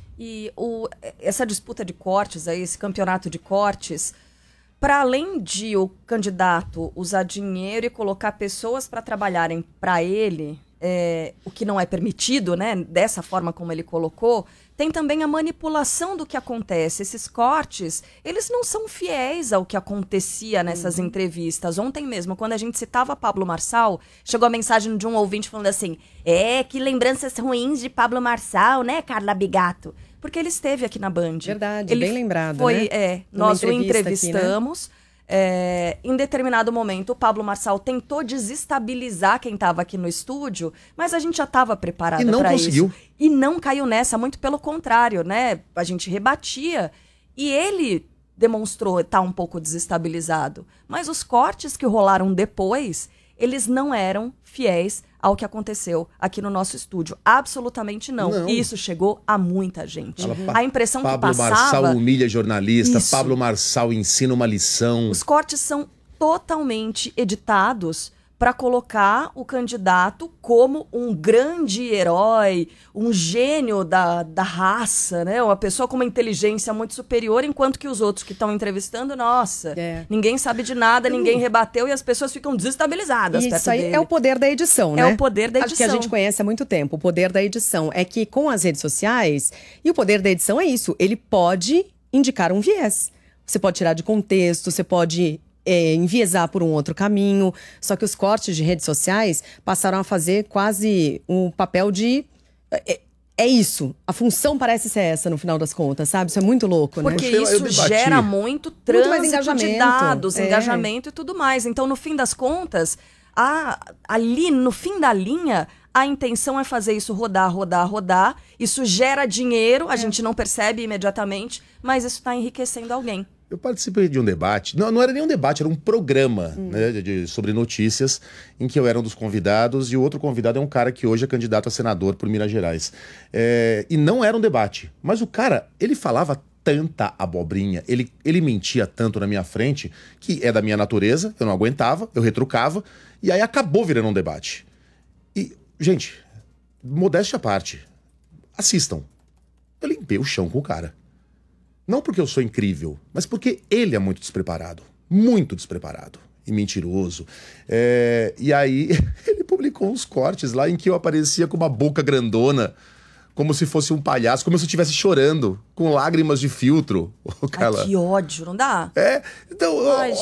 E essa disputa de cortes, aí, esse campeonato de cortes, para além de o candidato usar dinheiro e colocar pessoas para trabalharem para ele, o que não é permitido, né, dessa forma como ele colocou, tem também a manipulação do que acontece. Esses cortes, eles não são fiéis ao que acontecia nessas entrevistas. Ontem mesmo, quando a gente citava Pablo Marçal, chegou a mensagem de um ouvinte falando assim: que lembranças ruins de Pablo Marçal, né, Carla Bigato? Porque ele esteve aqui na Band. Verdade, bem lembrado, foi, né? Nós o entrevistamos. Aqui, né? Em determinado momento, o Pablo Marçal tentou desestabilizar quem estava aqui no estúdio, mas a gente já estava preparado para isso. E não caiu nessa, muito pelo contrário, né? A gente rebatia e ele demonstrou estar um pouco desestabilizado. Mas os cortes que rolaram depois, eles não eram fiéis ao que aconteceu aqui no nosso estúdio. Absolutamente não. E isso chegou a muita gente. A impressão que passava... Pablo Marçal humilha jornalista, isso. Pablo Marçal ensina uma lição. Os cortes são totalmente editados para colocar o candidato como um grande herói, um gênio da raça, né? Uma pessoa com uma inteligência muito superior, enquanto que os outros que estão entrevistando, nossa, ninguém sabe de nada, ninguém rebateu e as pessoas ficam desestabilizadas. Isso aí é o poder da edição, né? É o poder da edição. Acho que a gente conhece há muito tempo. O poder da edição é que com as redes sociais, e o poder da edição é isso, ele pode indicar um viés. Você pode tirar de contexto, você pode... enviesar por um outro caminho. Só que os cortes de redes sociais passaram a fazer quase um papel de... É isso. A função parece ser essa, no final das contas, sabe? Isso é muito louco, né? Porque isso gera muito trânsito de dados, engajamento e tudo mais. Então, no fim das contas, ali no fim da linha, a intenção é fazer isso rodar. Isso gera dinheiro, a gente não percebe imediatamente, mas isso está enriquecendo alguém. Eu participei de um debate, não era nem um debate, era um programa né, sobre notícias, em que eu era um dos convidados e o outro convidado é um cara que hoje é candidato a senador por Minas Gerais. E não era um debate, mas o cara, ele falava tanta abobrinha, ele mentia tanto na minha frente, que é da minha natureza, eu não aguentava, eu retrucava, e aí acabou virando um debate. E, gente, modéstia à parte, assistam. Eu limpei o chão com o cara. Não porque eu sou incrível, mas porque ele é muito despreparado. Muito despreparado. E mentiroso. E aí, ele publicou uns cortes lá em que eu aparecia com uma boca grandona, como se fosse um palhaço, como se eu estivesse chorando, com lágrimas de filtro. Ai, que ódio, não dá? Então,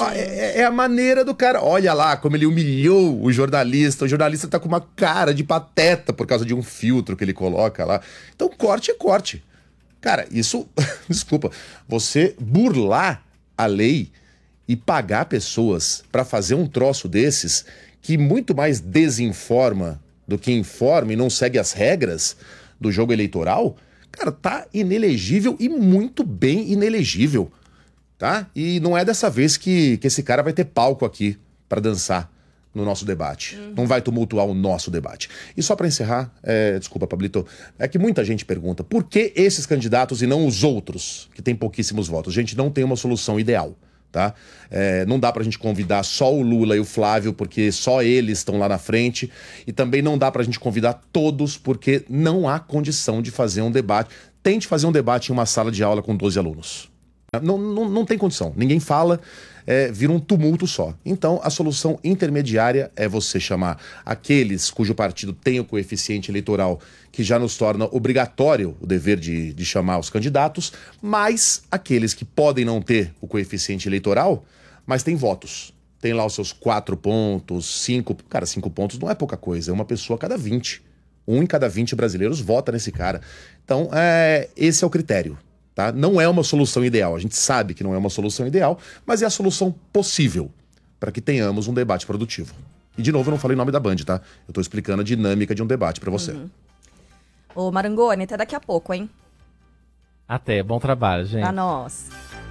é a maneira do cara. Olha lá como ele humilhou o jornalista. O jornalista tá com uma cara de pateta por causa de um filtro que ele coloca lá. Então, corte é corte. Cara, isso... Desculpa. Você burlar a lei e pagar pessoas pra fazer um troço desses que muito mais desinforma do que informa e não segue as regras do jogo eleitoral, cara, tá inelegível e muito bem inelegível, tá? E não é dessa vez que esse cara vai ter palco aqui pra dançar no nosso debate. Não vai tumultuar o nosso debate. E só pra encerrar, desculpa, Pablito, é que muita gente pergunta por que esses candidatos e não os outros, que têm pouquíssimos votos? Gente, não tem uma solução ideal. Tá? Não dá pra gente convidar só o Lula e o Flávio, porque só eles estão lá na frente, e também não dá pra gente convidar todos, porque não há condição de fazer um debate. Tente fazer um debate em uma sala de aula com 12 alunos. Não tem condição, ninguém fala, vira um tumulto só. Então a solução intermediária é você chamar aqueles cujo partido tem o coeficiente eleitoral que já nos torna obrigatório o dever de chamar os candidatos, mas aqueles que podem não ter o coeficiente eleitoral, mas têm votos. Tem lá os seus 4 pontos, 5... Cara, 5 pontos não é pouca coisa, é uma pessoa a cada 20. 1 em cada 20 brasileiros vota nesse cara. Então, esse é o critério. Tá? Não é uma solução ideal, a gente sabe que não é uma solução ideal, mas é a solução possível para que tenhamos um debate produtivo. E de novo, eu não falei o nome da Band, tá? Eu tô explicando a dinâmica de um debate para você. Ô, Marangoni, até daqui a pouco, hein? Até, bom trabalho, gente. Pra nós.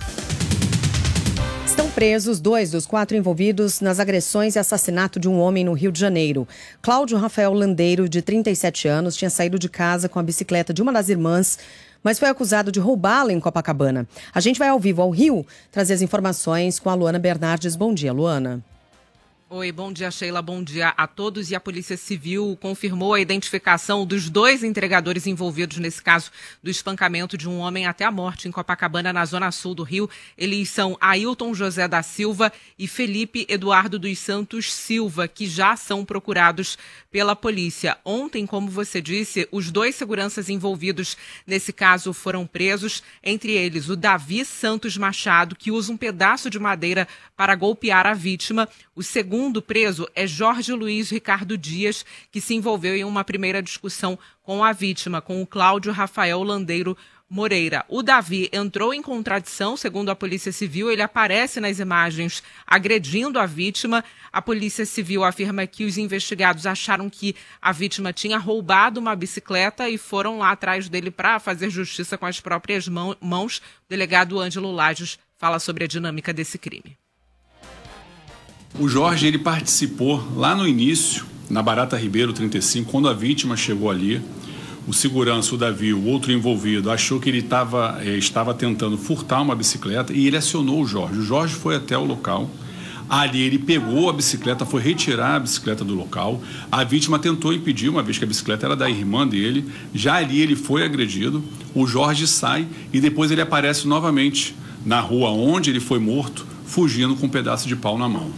Estão presos 2 dos 4 envolvidos nas agressões e assassinato de um homem no Rio de Janeiro. Cláudio Rafael Landeiro, de 37 anos, tinha saído de casa com a bicicleta de uma das irmãs, mas foi acusado de roubá-la em Copacabana. A gente vai ao vivo ao Rio trazer as informações com a Luana Bernardes. Bom dia, Luana. Oi, bom dia, Sheila, bom dia a todos. E a Polícia Civil confirmou a identificação dos 2 entregadores envolvidos nesse caso do espancamento de um homem até a morte em Copacabana, na zona sul do Rio. Eles são Ailton José da Silva e Felipe Eduardo dos Santos Silva, que já são procurados pela polícia. Ontem, como você disse, os 2 seguranças envolvidos nesse caso foram presos, entre eles o Davi Santos Machado, que usa um pedaço de madeira para golpear a vítima. O segundo preso é Jorge Luiz Ricardo Dias, que se envolveu em uma primeira discussão com a vítima, com o Cláudio Rafael Landeiro Moreira. O Davi entrou em contradição, segundo a Polícia Civil. Ele aparece nas imagens agredindo a vítima. A Polícia Civil afirma que os investigados acharam que a vítima tinha roubado uma bicicleta e foram lá atrás dele para fazer justiça com as próprias mãos. O delegado Ângelo Lages fala sobre a dinâmica desse crime. O Jorge, ele participou lá no início, na Barata Ribeiro 35, quando a vítima chegou ali. O segurança, o Davi, o outro envolvido, achou que ele estava tentando furtar uma bicicleta e ele acionou o Jorge. O Jorge foi até o local. Ali ele pegou a bicicleta, foi retirar a bicicleta do local. A vítima tentou impedir, uma vez que a bicicleta era da irmã dele. Já ali ele foi agredido. O Jorge sai e depois ele aparece novamente na rua onde ele foi morto, fugindo com um pedaço de pau na mão.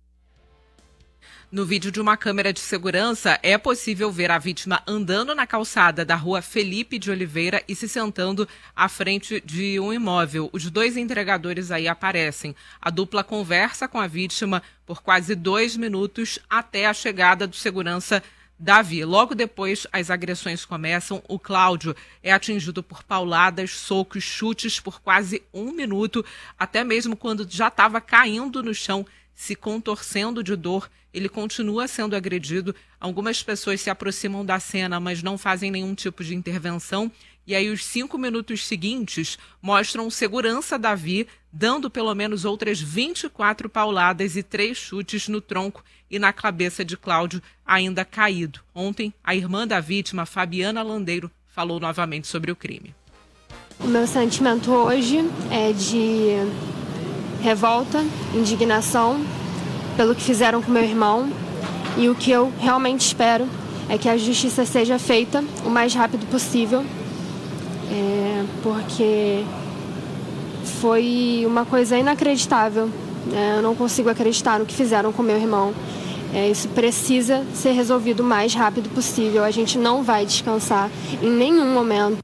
No vídeo de uma câmera de segurança, é possível ver a vítima andando na calçada da rua Felipe de Oliveira e se sentando à frente de um imóvel. Os 2 entregadores aí aparecem. A dupla conversa com a vítima por quase 2 minutos até a chegada do segurança Davi. Logo depois, as agressões começam. O Cláudio é atingido por pauladas, socos, chutes por quase 1 minuto, até mesmo quando já estava caindo no chão, se contorcendo de dor. Ele continua sendo agredido. Algumas pessoas se aproximam da cena, mas não fazem nenhum tipo de intervenção. E aí os 5 minutos seguintes mostram o segurança Davi dando pelo menos outras 24 pauladas e 3 chutes no tronco e na cabeça de Cláudio, ainda caído. Ontem, a irmã da vítima, Fabiana Landeiro, falou novamente sobre o crime. O meu sentimento hoje é de revolta, indignação pelo que fizeram com meu irmão, e o que eu realmente espero é que a justiça seja feita o mais rápido possível, porque foi uma coisa inacreditável. Eu não consigo acreditar no que fizeram com meu irmão. Isso precisa ser resolvido o mais rápido possível. A gente não vai descansar em nenhum momento.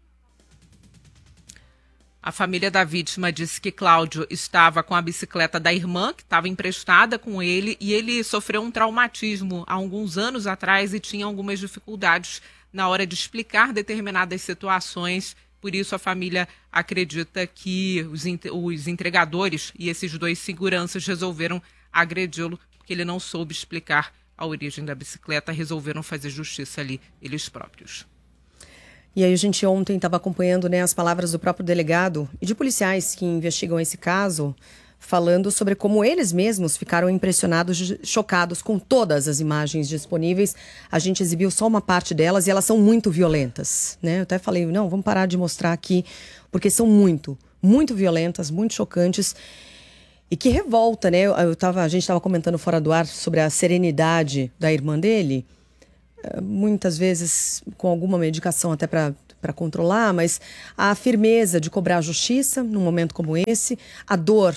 A família da vítima disse que Cláudio estava com a bicicleta da irmã, que estava emprestada com ele, e ele sofreu um traumatismo há alguns anos atrás e tinha algumas dificuldades na hora de explicar determinadas situações. Por isso, a família acredita que os entregadores e esses 2 seguranças resolveram agredi-lo, porque ele não soube explicar a origem da bicicleta, resolveram fazer justiça ali, eles próprios. E aí a gente ontem estava acompanhando, né, as palavras do próprio delegado e de policiais que investigam esse caso, falando sobre como eles mesmos ficaram impressionados, chocados com todas as imagens disponíveis. A gente exibiu só uma parte delas e elas são muito violentas, né? Eu até falei, não, vamos parar de mostrar aqui, porque são muito violentas, muito chocantes. E que revolta, né? A gente estava comentando fora do ar sobre a serenidade da irmã dele, muitas vezes com alguma medicação até para controlar, mas a firmeza de cobrar a justiça num momento como esse, a dor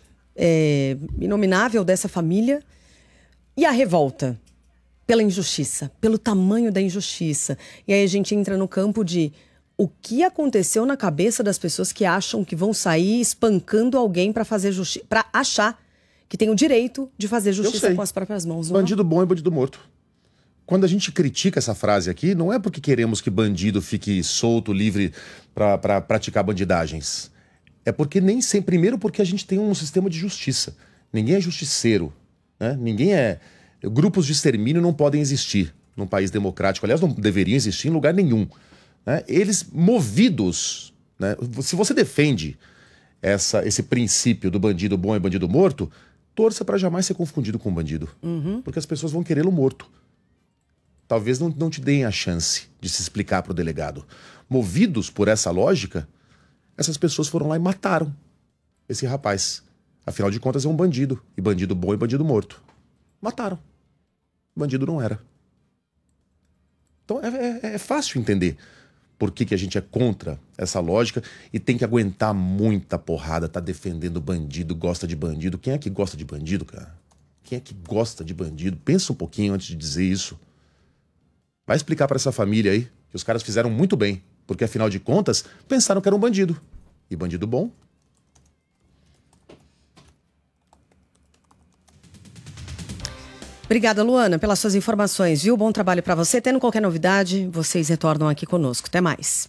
inominável dessa família e a revolta pela injustiça, pelo tamanho da injustiça. E aí a gente entra no campo de o que aconteceu na cabeça das pessoas que acham que vão sair espancando alguém para fazer justiça, para achar que tem o direito de fazer justiça com as próprias mãos. Bandido bom é bandido morto. Quando a gente critica essa frase aqui, não é porque queremos que bandido fique solto, livre para praticar bandidagens. É porque nem sempre... Primeiro porque a gente tem um sistema de justiça. Ninguém é justiceiro, né? Ninguém é... Grupos de extermínio não podem existir num país democrático. Aliás, não deveriam existir em lugar nenhum, né? Eles movidos, né? Se você defende esse princípio do bandido bom e bandido morto, torça para jamais ser confundido com um bandido. Porque as pessoas vão querê-lo morto. Talvez não te deem a chance de se explicar para o delegado. Movidos por essa lógica, essas pessoas foram lá e mataram esse rapaz. Afinal de contas, é um bandido. E bandido bom e bandido morto. Mataram. Bandido não era. Então é fácil entender por que a gente é contra essa lógica e tem que aguentar muita porrada, tá defendendo bandido, gosta de bandido. Quem é que gosta de bandido, cara? Quem é que gosta de bandido? Pensa um pouquinho antes de dizer isso. Vai explicar para essa família aí que os caras fizeram muito bem, porque afinal de contas pensaram que era um bandido. E bandido bom. Obrigada, Luana, pelas suas informações, viu? Bom trabalho para você. Tendo qualquer novidade, vocês retornam aqui conosco. Até mais.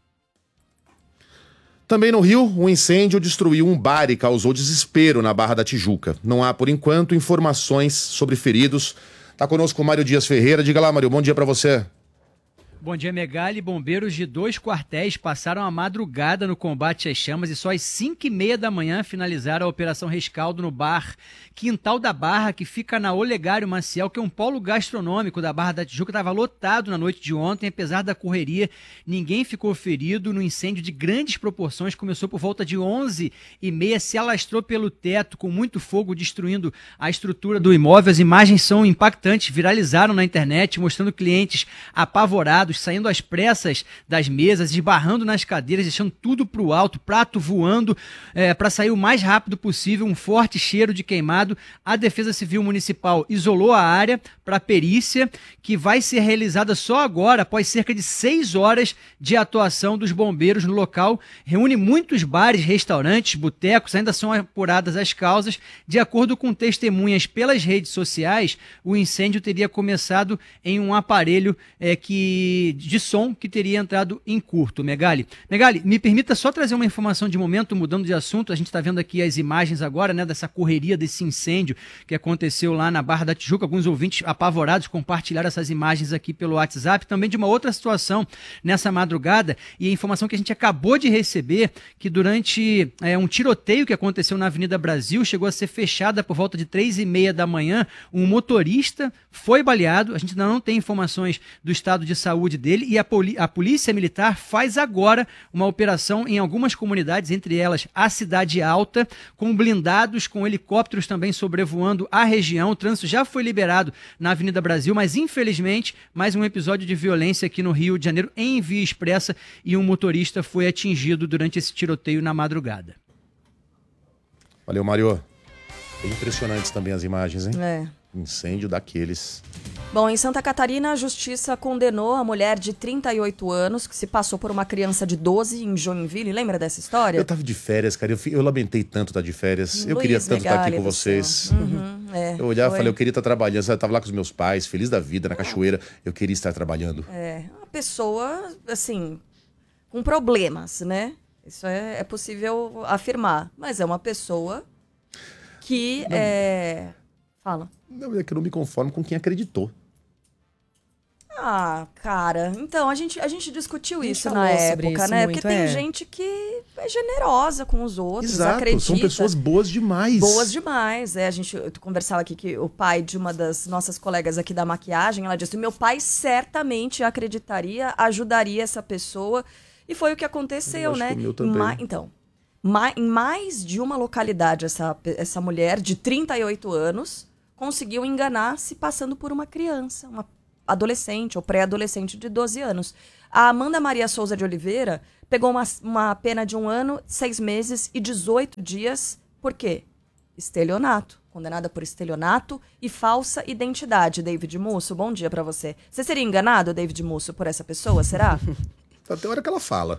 Também no Rio, um incêndio destruiu um bar e causou desespero na Barra da Tijuca. Não há, por enquanto, informações sobre feridos. Tá conosco o Mário Dias Ferreira. Diga lá, Mário, bom dia para você. Bom dia, Megali. Bombeiros de 2 quartéis passaram a madrugada no combate às chamas e só às 5h30 da manhã finalizaram a Operação Rescaldo no bar Quintal da Barra, que fica na Olegário Maciel, que é um polo gastronômico da Barra da Tijuca. Estava lotado na noite de ontem, apesar da correria, ninguém ficou ferido no incêndio de grandes proporções. Começou por volta de 11h30, se alastrou pelo teto com muito fogo, destruindo a estrutura do imóvel. As imagens são impactantes, viralizaram na internet, mostrando clientes apavorados, saindo às pressas das mesas, esbarrando nas cadeiras, deixando tudo para o alto, prato voando, para sair o mais rápido possível, um forte cheiro de queimado. A Defesa Civil Municipal isolou a área para perícia, que vai ser realizada só agora, após cerca de 6 horas de atuação dos bombeiros no local. Reúne muitos bares, restaurantes, botecos, ainda são apuradas as causas. De acordo com testemunhas pelas redes sociais, o incêndio teria começado em um aparelho de som que teria entrado em curto. Megali, me permita só trazer uma informação de momento, mudando de assunto. A gente está vendo aqui as imagens agora, né, dessa correria, desse incêndio que aconteceu lá na Barra da Tijuca. Alguns ouvintes apavorados compartilharam essas imagens aqui pelo WhatsApp. Também de uma outra situação nessa madrugada, e a informação que a gente acabou de receber, que durante um tiroteio que aconteceu na Avenida Brasil, chegou a ser fechada por volta de 3h30 da manhã, um motorista foi baleado. A gente ainda não tem informações do estado de saúde dele, e a Polícia Militar faz agora uma operação em algumas comunidades, entre elas a Cidade Alta, com blindados, com helicópteros também sobrevoando a região. O trânsito já foi liberado na Avenida Brasil, mas infelizmente mais um episódio de violência aqui no Rio de Janeiro em via expressa, e um motorista foi atingido durante esse tiroteio na madrugada. Valeu, Mário. É impressionantes também as imagens, hein? É. Incêndio daqueles. Bom, em Santa Catarina, a justiça condenou a mulher de 38 anos que se passou por uma criança de 12 em Joinville. Lembra dessa história? Eu tava de férias, cara. Eu lamentei tanto estar de férias. Eu Luiz queria tanto estar aqui Megali com do vocês. Eu olhava e falei, eu queria estar trabalhando. Eu tava lá com os meus pais, feliz da vida, na cachoeira. Eu queria estar trabalhando. É, uma pessoa, assim, com problemas, né? Isso é possível afirmar. Mas é uma pessoa que Fala. Não, é que eu não me conformo com quem acreditou. Ah, cara, então, a gente discutiu A gente isso falou na sobre época, isso né? muito, Porque tem gente que é generosa com os outros, Exato, acredita. são pessoas boas demais. Boas demais. Eu conversava aqui que o pai de uma das nossas colegas aqui da maquiagem, ela disse, meu pai certamente acreditaria, ajudaria essa pessoa. E foi o que aconteceu, Eu acho né? que o meu também. Em mais de uma localidade, essa mulher de 38 anos conseguiu enganar se passando por uma criança, uma adolescente ou pré-adolescente de 12 anos. A Amanda Maria Souza de Oliveira pegou uma pena de 1 ano, 6 meses e 18 dias. Por quê? Estelionato. Condenada por estelionato e falsa identidade. David Musso, bom dia pra você. Você seria enganado, David Musso, por essa pessoa, será? Até a hora que ela fala.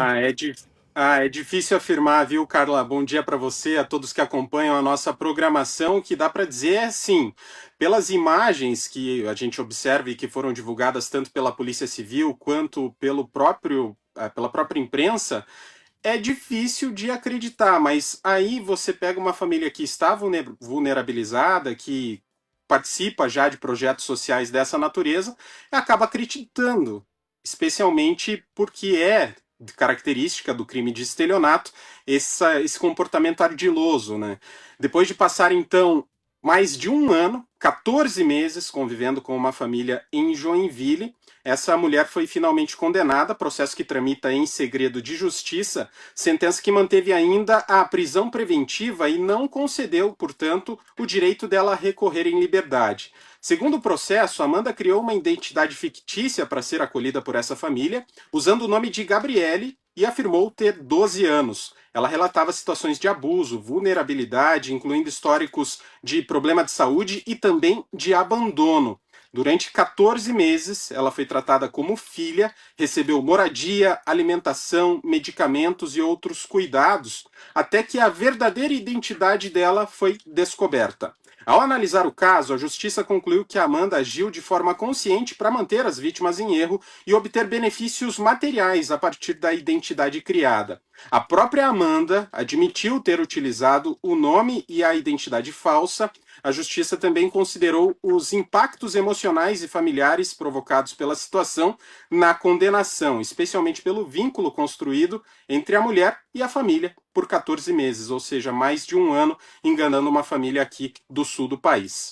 É difícil afirmar, viu, Carla? Bom dia para você, a todos que acompanham a nossa programação. O que dá para dizer é, sim, pelas imagens que a gente observa e que foram divulgadas tanto pela Polícia Civil quanto pela própria imprensa, é difícil de acreditar, mas aí você pega uma família que está vulnerabilizada, que participa já de projetos sociais dessa natureza, e acaba acreditando, especialmente porque é característica do crime de estelionato esse comportamento ardiloso, né? Depois de passar, então, mais de 1 ano, 14 meses convivendo com uma família em Joinville, essa mulher foi finalmente condenada, processo que tramita em segredo de justiça, sentença que manteve ainda a prisão preventiva e não concedeu, portanto, o direito dela a recorrer em liberdade. Segundo o processo, Amanda criou uma identidade fictícia para ser acolhida por essa família, usando o nome de Gabriele, e afirmou ter 12 anos. Ela relatava situações de abuso, vulnerabilidade, incluindo históricos de problema de saúde e também de abandono. Durante 14 meses, ela foi tratada como filha, recebeu moradia, alimentação, medicamentos e outros cuidados, até que a verdadeira identidade dela foi descoberta. Ao analisar o caso, a justiça concluiu que a Amanda agiu de forma consciente para manter as vítimas em erro e obter benefícios materiais a partir da identidade criada. A própria Amanda admitiu ter utilizado o nome e a identidade falsa. A justiça também considerou os impactos emocionais e familiares provocados pela situação na condenação, especialmente pelo vínculo construído entre a mulher e a família por 14 meses, ou seja, mais de 1 ano, enganando uma família aqui do sul do país.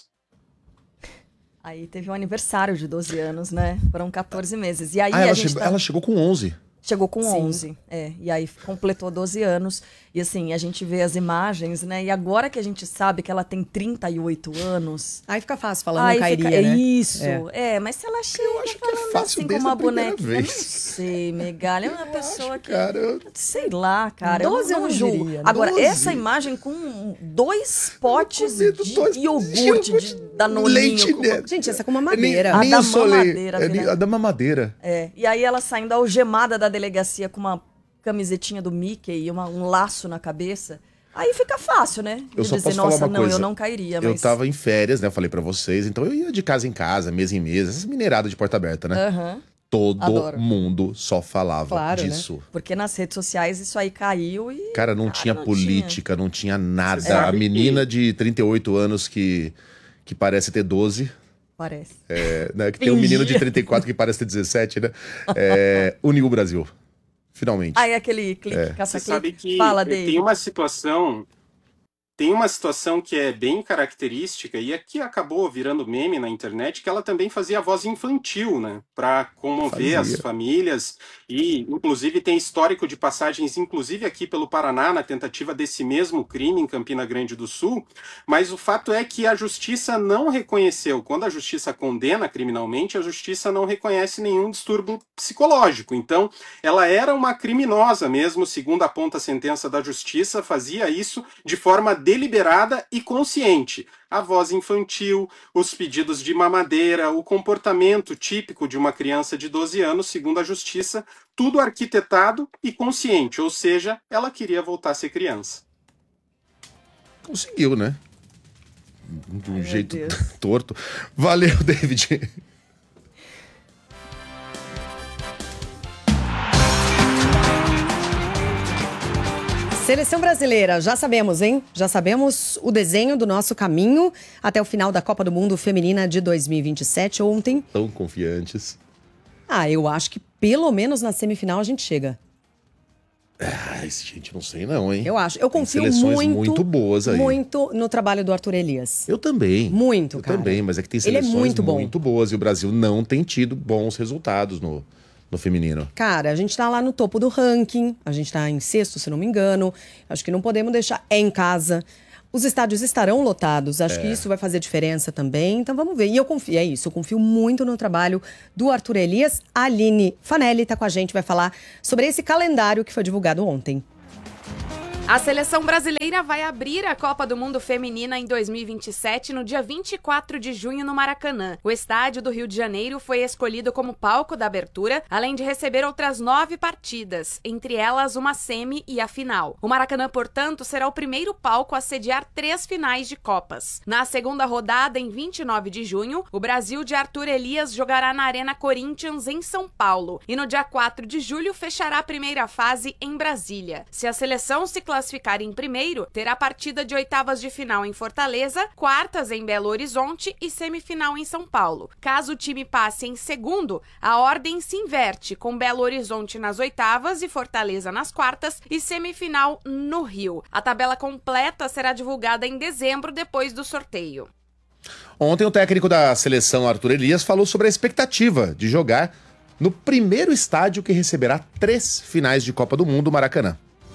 Aí teve um aniversário de 12 anos, né? Foram 14 meses. E aí ela chegou com 11. Chegou com 11, e aí completou 12 anos, e assim, a gente vê as imagens, né, e agora que a gente sabe que ela tem 38 anos... Aí fica fácil falar, não cairia, né? Isso, mas se ela chega falando fácil assim com uma bonequinha, vez. não sei, Megali, é uma pessoa que... Cara, sei lá, cara, 12 eu não julgo. diria, Agora, 12. essa imagem com 2 potes de iogurte, de danoninho. Leite, né? Gente, essa é com mamadeira. A da mamadeira. A da mamadeira. E aí ela saindo algemada da delegacia com uma camisetinha do Mickey e um laço na cabeça. Aí fica fácil, né? Eu só dizer, posso falar uma coisa. Eu não cairia, Eu mas... tava em férias, né? Eu falei pra vocês. Então eu ia de casa em casa, mesa em mesa. Essas mineiradas de porta aberta, né? Uhum. Todo mundo só falava Claro, disso. Né? Porque nas redes sociais isso aí caiu e... Cara, não tinha política, não tinha nada. A sabe menina de 38 anos que parece ter 12... Parece. Né, que tem um menino de 34 que parece ter 17, né? Uniu o Brasil. Finalmente. Aí aquele clique, Você sabe que fala dele. tem uma situação tem uma situação que é bem característica e aqui acabou virando meme na internet, que ela também fazia voz infantil, né, para comover as famílias, e inclusive tem histórico de passagens, inclusive aqui pelo Paraná, na tentativa desse mesmo crime em Campina Grande do Sul, mas o fato é que a justiça não reconheceu, quando a justiça condena criminalmente, a justiça não reconhece nenhum distúrbio psicológico, então ela era uma criminosa mesmo, segundo aponta a sentença da justiça, fazia isso de forma deliberada e consciente. A voz infantil, os pedidos de mamadeira, o comportamento típico de uma criança de 12 anos, segundo a justiça, tudo arquitetado e consciente, ou seja, ela queria voltar a ser criança. Conseguiu, né? De um jeito torto. Valeu, David. Seleção brasileira, já sabemos, hein? Já sabemos o desenho do nosso caminho até o final da Copa do Mundo Feminina de 2027 ontem. Tão confiantes. Eu acho que pelo menos na semifinal a gente chega. Gente, não sei não, hein? Eu acho. Eu confio muito boas aí. Muito no trabalho do Arthur Elias. Eu também. Muito, cara. Eu também, mas é que tem seleções muito boas e o Brasil não tem tido bons resultados no feminino. Cara, a gente tá lá no topo do ranking, a gente tá em sexto, se não me engano. Acho que não podemos deixar em casa. Os estádios estarão lotados, acho que isso vai fazer diferença também. Então vamos ver. E eu confio muito no trabalho do Arthur Elias. A Aline Fanelli tá com a gente, vai falar sobre esse calendário que foi divulgado ontem. A seleção brasileira vai abrir a Copa do Mundo Feminina em 2027 no dia 24 de junho no Maracanã. O estádio do Rio de Janeiro foi escolhido como palco da abertura, além de receber outras 9 partidas, entre elas uma semi e a final. O Maracanã, portanto, será o primeiro palco a sediar 3 finais de Copas. Na segunda rodada, em 29 de junho, o Brasil de Arthur Elias jogará na Arena Corinthians, em São Paulo. E no dia 4 de julho, fechará a primeira fase em Brasília. Se a seleção se classificar em primeiro, terá partida de oitavas de final em Fortaleza, quartas em Belo Horizonte e semifinal em São Paulo. Caso o time passe em segundo, a ordem se inverte, com Belo Horizonte nas oitavas e Fortaleza nas quartas e semifinal no Rio. A tabela completa será divulgada em dezembro, depois do sorteio. Ontem o técnico da seleção, Arthur Elias, falou sobre a expectativa de jogar no primeiro estádio que receberá 3 finais de Copa do Mundo, Maracanã.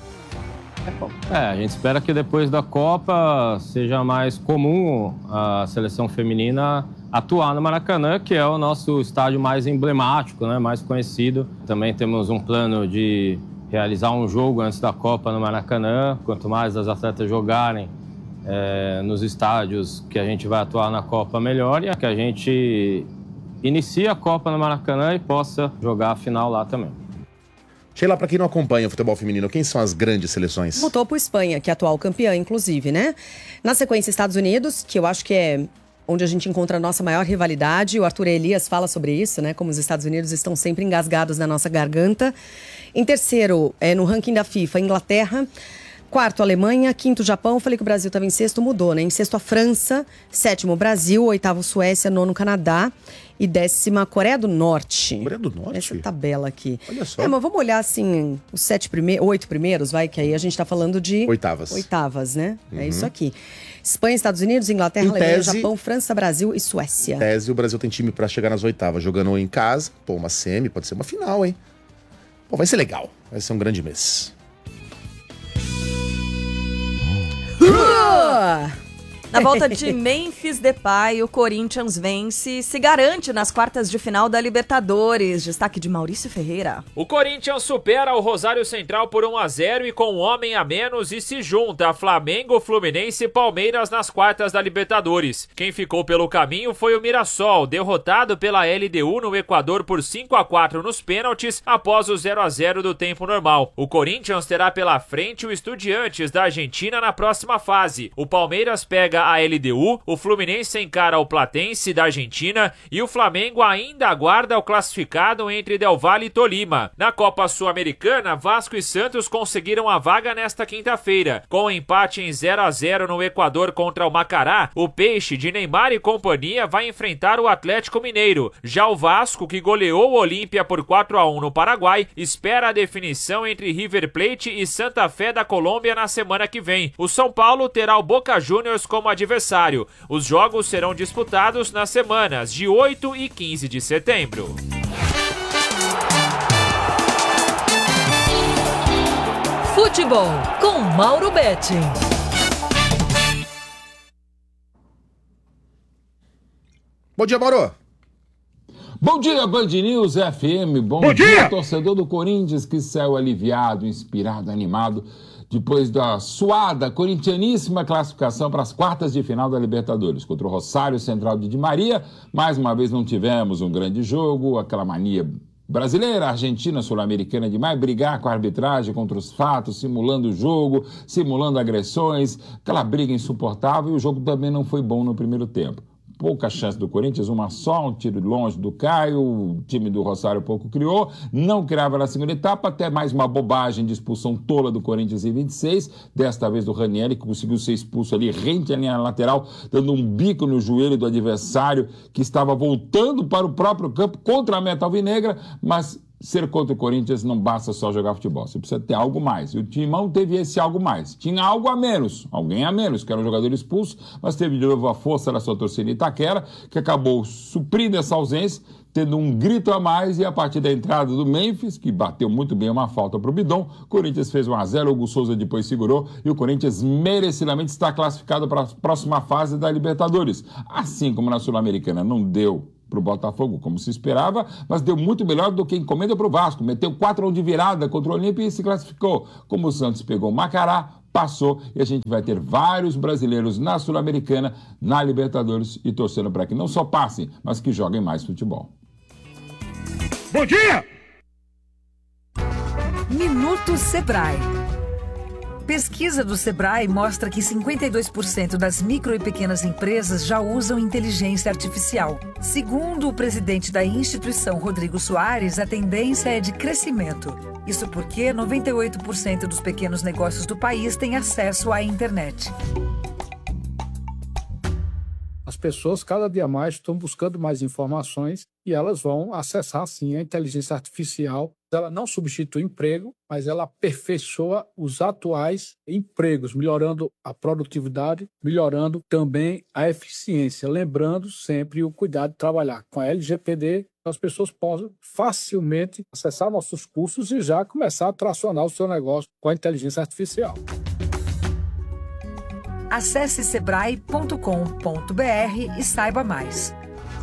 A gente espera que depois da Copa seja mais comum a seleção feminina atuar no Maracanã, que é o nosso estádio mais emblemático, né, mais conhecido. Também temos um plano de realizar um jogo antes da Copa no Maracanã. Quanto mais as atletas jogarem nos estádios que a gente vai atuar na Copa, melhor, e que a gente inicie a Copa no Maracanã e possa jogar a final lá também. Sheila, para quem não acompanha o futebol feminino, quem são as grandes seleções? No topo, Espanha, que é atual campeã, inclusive, né? Na sequência, Estados Unidos, que eu acho que é onde a gente encontra a nossa maior rivalidade. O Arthur Elias fala sobre isso, né? Como os Estados Unidos estão sempre engasgados na nossa garganta. Em terceiro, no ranking da FIFA, Inglaterra. Quarto, Alemanha. Quinto, Japão. Falei que o Brasil estava em sexto, mudou, né? Em sexto, a França. Sétimo, Brasil. Oitavo, Suécia. Nono, Canadá. E 10ª, Coreia do Norte. Coreia do Norte? Essa tabela aqui. Olha só. Mas vamos olhar, assim, os 8 primeiros, vai, que aí a gente tá falando de... Oitavas, né? É isso aqui. Espanha, Estados Unidos, Inglaterra, Alemanha, Japão, França, Brasil e Suécia. Em tese, o Brasil tem time pra chegar nas oitavas, jogando em casa. Pô, uma semi, pode ser uma final, hein? Pô, vai ser legal. Vai ser um grande mês. Na volta de Memphis Depay, o Corinthians vence e se garante nas quartas de final da Libertadores. Destaque de Maurício Ferreira. O Corinthians supera o Rosário Central por 1-0 e com um homem a menos e se junta a Flamengo, Fluminense e Palmeiras nas quartas da Libertadores. Quem ficou pelo caminho foi o Mirassol, derrotado pela LDU no Equador por 5-4 nos pênaltis após o 0-0 do tempo normal. O Corinthians terá pela frente o Estudiantes da Argentina na próxima fase. O Palmeiras pega pega a LDU, o Fluminense encara o Platense da Argentina e o Flamengo ainda aguarda o classificado entre Del Valle e Tolima. Na Copa Sul-Americana, Vasco e Santos conseguiram a vaga nesta quinta-feira. Com o empate em 0-0 no Equador contra o Macará, o Peixe de Neymar e companhia vai enfrentar o Atlético Mineiro. Já o Vasco, que goleou o Olímpia por 4-1 no Paraguai, espera a definição entre River Plate e Santa Fé da Colômbia na semana que vem. O São Paulo terá o Boca Juniors como adversário. Os jogos serão disputados nas semanas de 8 e 15 de setembro. Futebol com Mauro Betti. Bom dia, Mauro. Bom dia, Band News FM. Bom dia, torcedor do Corinthians que saiu aliviado, inspirado, animado depois da suada, corintianíssima classificação para as quartas de final da Libertadores. Contra o Rosário Central de Di Maria, mais uma vez não tivemos um grande jogo, aquela mania brasileira, argentina, sul-americana demais, brigar com a arbitragem contra os fatos, simulando o jogo, simulando agressões, aquela briga insuportável, e o jogo também não foi bom no primeiro tempo. Pouca chance do Corinthians, uma só, um tiro longe do Caio, o time do Rosário pouco criou, não criava na segunda etapa, até mais uma bobagem de expulsão tola do Corinthians em 26, desta vez do Ranieri, que conseguiu ser expulso ali, rente à linha lateral, dando um bico no joelho do adversário, que estava voltando para o próprio campo contra a meta alvinegra, mas ser contra o Corinthians não basta só jogar futebol, você precisa ter algo mais. E o Timão teve esse algo mais. Tinha algo a menos, alguém a menos, que era um jogador expulso, mas teve de novo a força da sua torcida em Itaquera, que acabou suprindo essa ausência, tendo um grito a mais, e a partir da entrada do Memphis, que bateu muito bem uma falta para o Bidon, o Corinthians fez 1-0, o Hugo Souza depois segurou, e o Corinthians merecidamente está classificado para a próxima fase da Libertadores. Assim como na Sul-Americana não deu para o Botafogo, como se esperava, mas deu muito melhor do que encomenda para o Vasco. Meteu 4-1 de virada contra o Olímpia e se classificou. Como o Santos pegou o Macará, passou, e a gente vai ter vários brasileiros na Sul-Americana, na Libertadores, e torcendo para que não só passem, mas que joguem mais futebol. Bom dia! Minuto Sebrae. Pesquisa do Sebrae mostra que 52% das micro e pequenas empresas já usam inteligência artificial. Segundo o presidente da instituição, Rodrigo Soares, a tendência é de crescimento. Isso porque 98% dos pequenos negócios do país têm acesso à internet. As pessoas cada dia mais estão buscando mais informações e elas vão acessar, sim, a inteligência artificial. Ela não substitui o emprego, mas ela aperfeiçoa os atuais empregos, melhorando a produtividade, melhorando também a eficiência. Lembrando sempre o cuidado de trabalhar com a LGPD, as pessoas possam facilmente acessar nossos cursos e já começar a tracionar o seu negócio com a inteligência artificial. Acesse sebrae.com.br e saiba mais.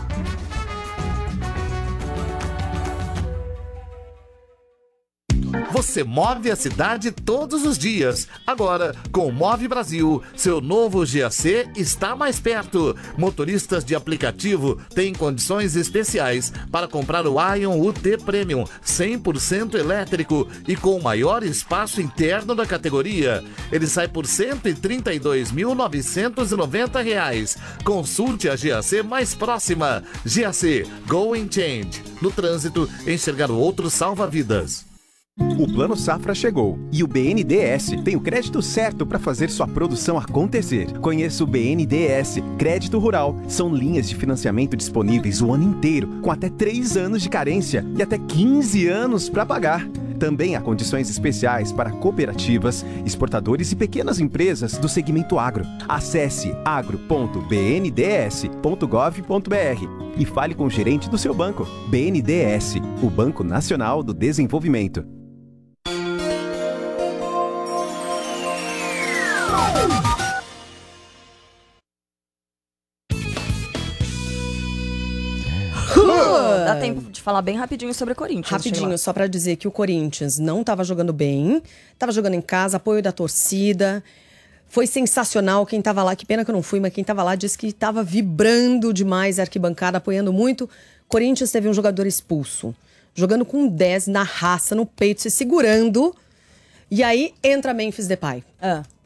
Você move a cidade todos os dias. Agora, com o Move Brasil, seu novo GAC está mais perto. Motoristas de aplicativo têm condições especiais para comprar o Ion UT Premium 100% elétrico e com o maior espaço interno da categoria. Ele sai por R$ 132.990. Consulte a GAC mais próxima. GAC Go and Change. No trânsito, enxergar o outro salva vidas. O Plano Safra chegou e o BNDES tem o crédito certo para fazer sua produção acontecer. Conheça o BNDES Crédito Rural. São linhas de financiamento disponíveis o ano inteiro, com até 3 anos de carência e até 15 anos para pagar. Também há condições especiais para cooperativas, exportadores e pequenas empresas do segmento agro. Acesse agro.bnds.gov.br e fale com o gerente do seu banco. BNDES, o Banco Nacional do Desenvolvimento. Dá tempo de falar bem rapidinho sobre o Corinthians. Rapidinho, Sheila. só pra dizer que o Corinthians não estava jogando bem, estava jogando em casa, apoio da torcida. Foi sensacional quem estava lá, que pena que eu não fui, mas quem estava lá disse que estava vibrando demais a arquibancada, apoiando muito. Corinthians teve um jogador expulso, jogando com 10 na raça, no peito, se segurando. E aí entra Memphis Depay.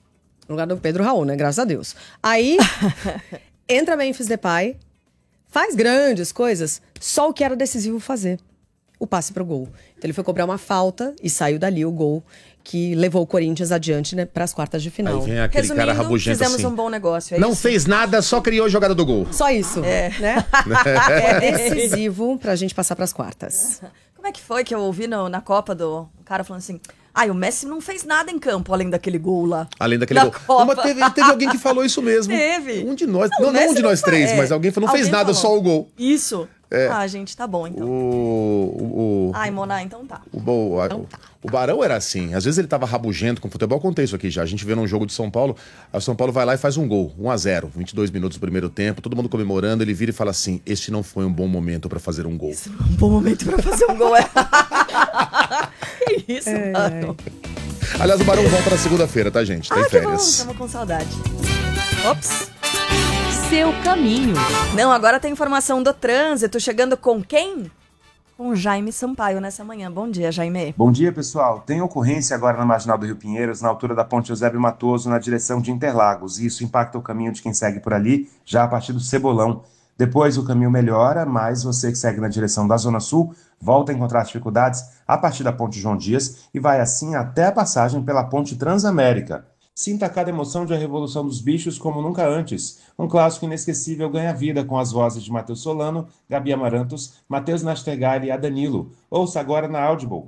No lugar do Pedro Raul, né? Graças a Deus. Aí, entra Memphis Depay, faz grandes coisas, só o que era decisivo fazer. O passe pro gol. Então ele foi cobrar uma falta e saiu dali o gol que levou o Corinthians adiante, né, para as quartas de final. Aí vem aquele cara rabugento fizemos assim. um bom negócio, Não fez nada, só criou a jogada do gol. Só isso, né? É decisivo pra gente passar pras quartas. Como é que foi que eu ouvi na Copa do cara falando assim... o Messi não fez nada em campo, além daquele gol lá. Além daquele gol. Não, mas teve alguém que falou isso mesmo. Teve. Um de nós. Não um de nós três, mas alguém falou, não fez nada, só o gol. Isso. Gente, tá bom, então. Ai, Moná, então tá. O Barão era assim. Às vezes ele tava rabugento com futebol. Eu contei isso aqui já. A gente vê num jogo de São Paulo. Aí o São Paulo vai lá e faz um gol. 1-0. 22 minutos do primeiro tempo. Todo mundo comemorando. Ele vira e fala assim, este não foi um bom momento pra fazer um gol. Esse não é um bom momento pra fazer um gol. Que isso, Barão. Aliás, o Barão volta na segunda-feira, tá, gente? Tem férias. Bom, estamos com saudade. Ops. Seu caminho. Não, agora tem informação do trânsito. Chegando com quem? Com Jaime Sampaio nessa manhã. Bom dia, Jaime. Bom dia, pessoal. Tem ocorrência agora na Marginal do Rio Pinheiros, na altura da Ponte Eusébio Matoso, na direção de Interlagos. Isso impacta o caminho de quem segue por ali, já a partir do Cebolão. Depois o caminho melhora, mas você que segue na direção da Zona Sul volta a encontrar dificuldades a partir da Ponte João Dias e vai assim até a passagem pela Ponte Transamérica. Sinta cada emoção de A Revolução dos Bichos como nunca antes. Um clássico inesquecível ganha vida com as vozes de Matheus Solano, Gabi Amarantos, Matheus Nastergalli e Adanilo. Ouça agora na Audible.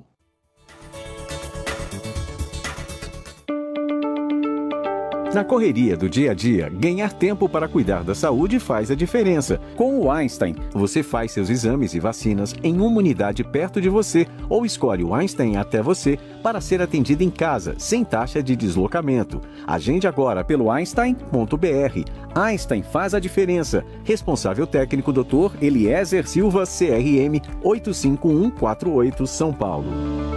Na correria do dia a dia, ganhar tempo para cuidar da saúde faz a diferença. Com o Einstein, você faz seus exames e vacinas em uma unidade perto de você ou escolhe o Einstein até você para ser atendido em casa, sem taxa de deslocamento. Agende agora pelo einstein.br. Einstein faz a diferença. Responsável técnico Dr. Eliezer Silva, CRM 85148, São Paulo.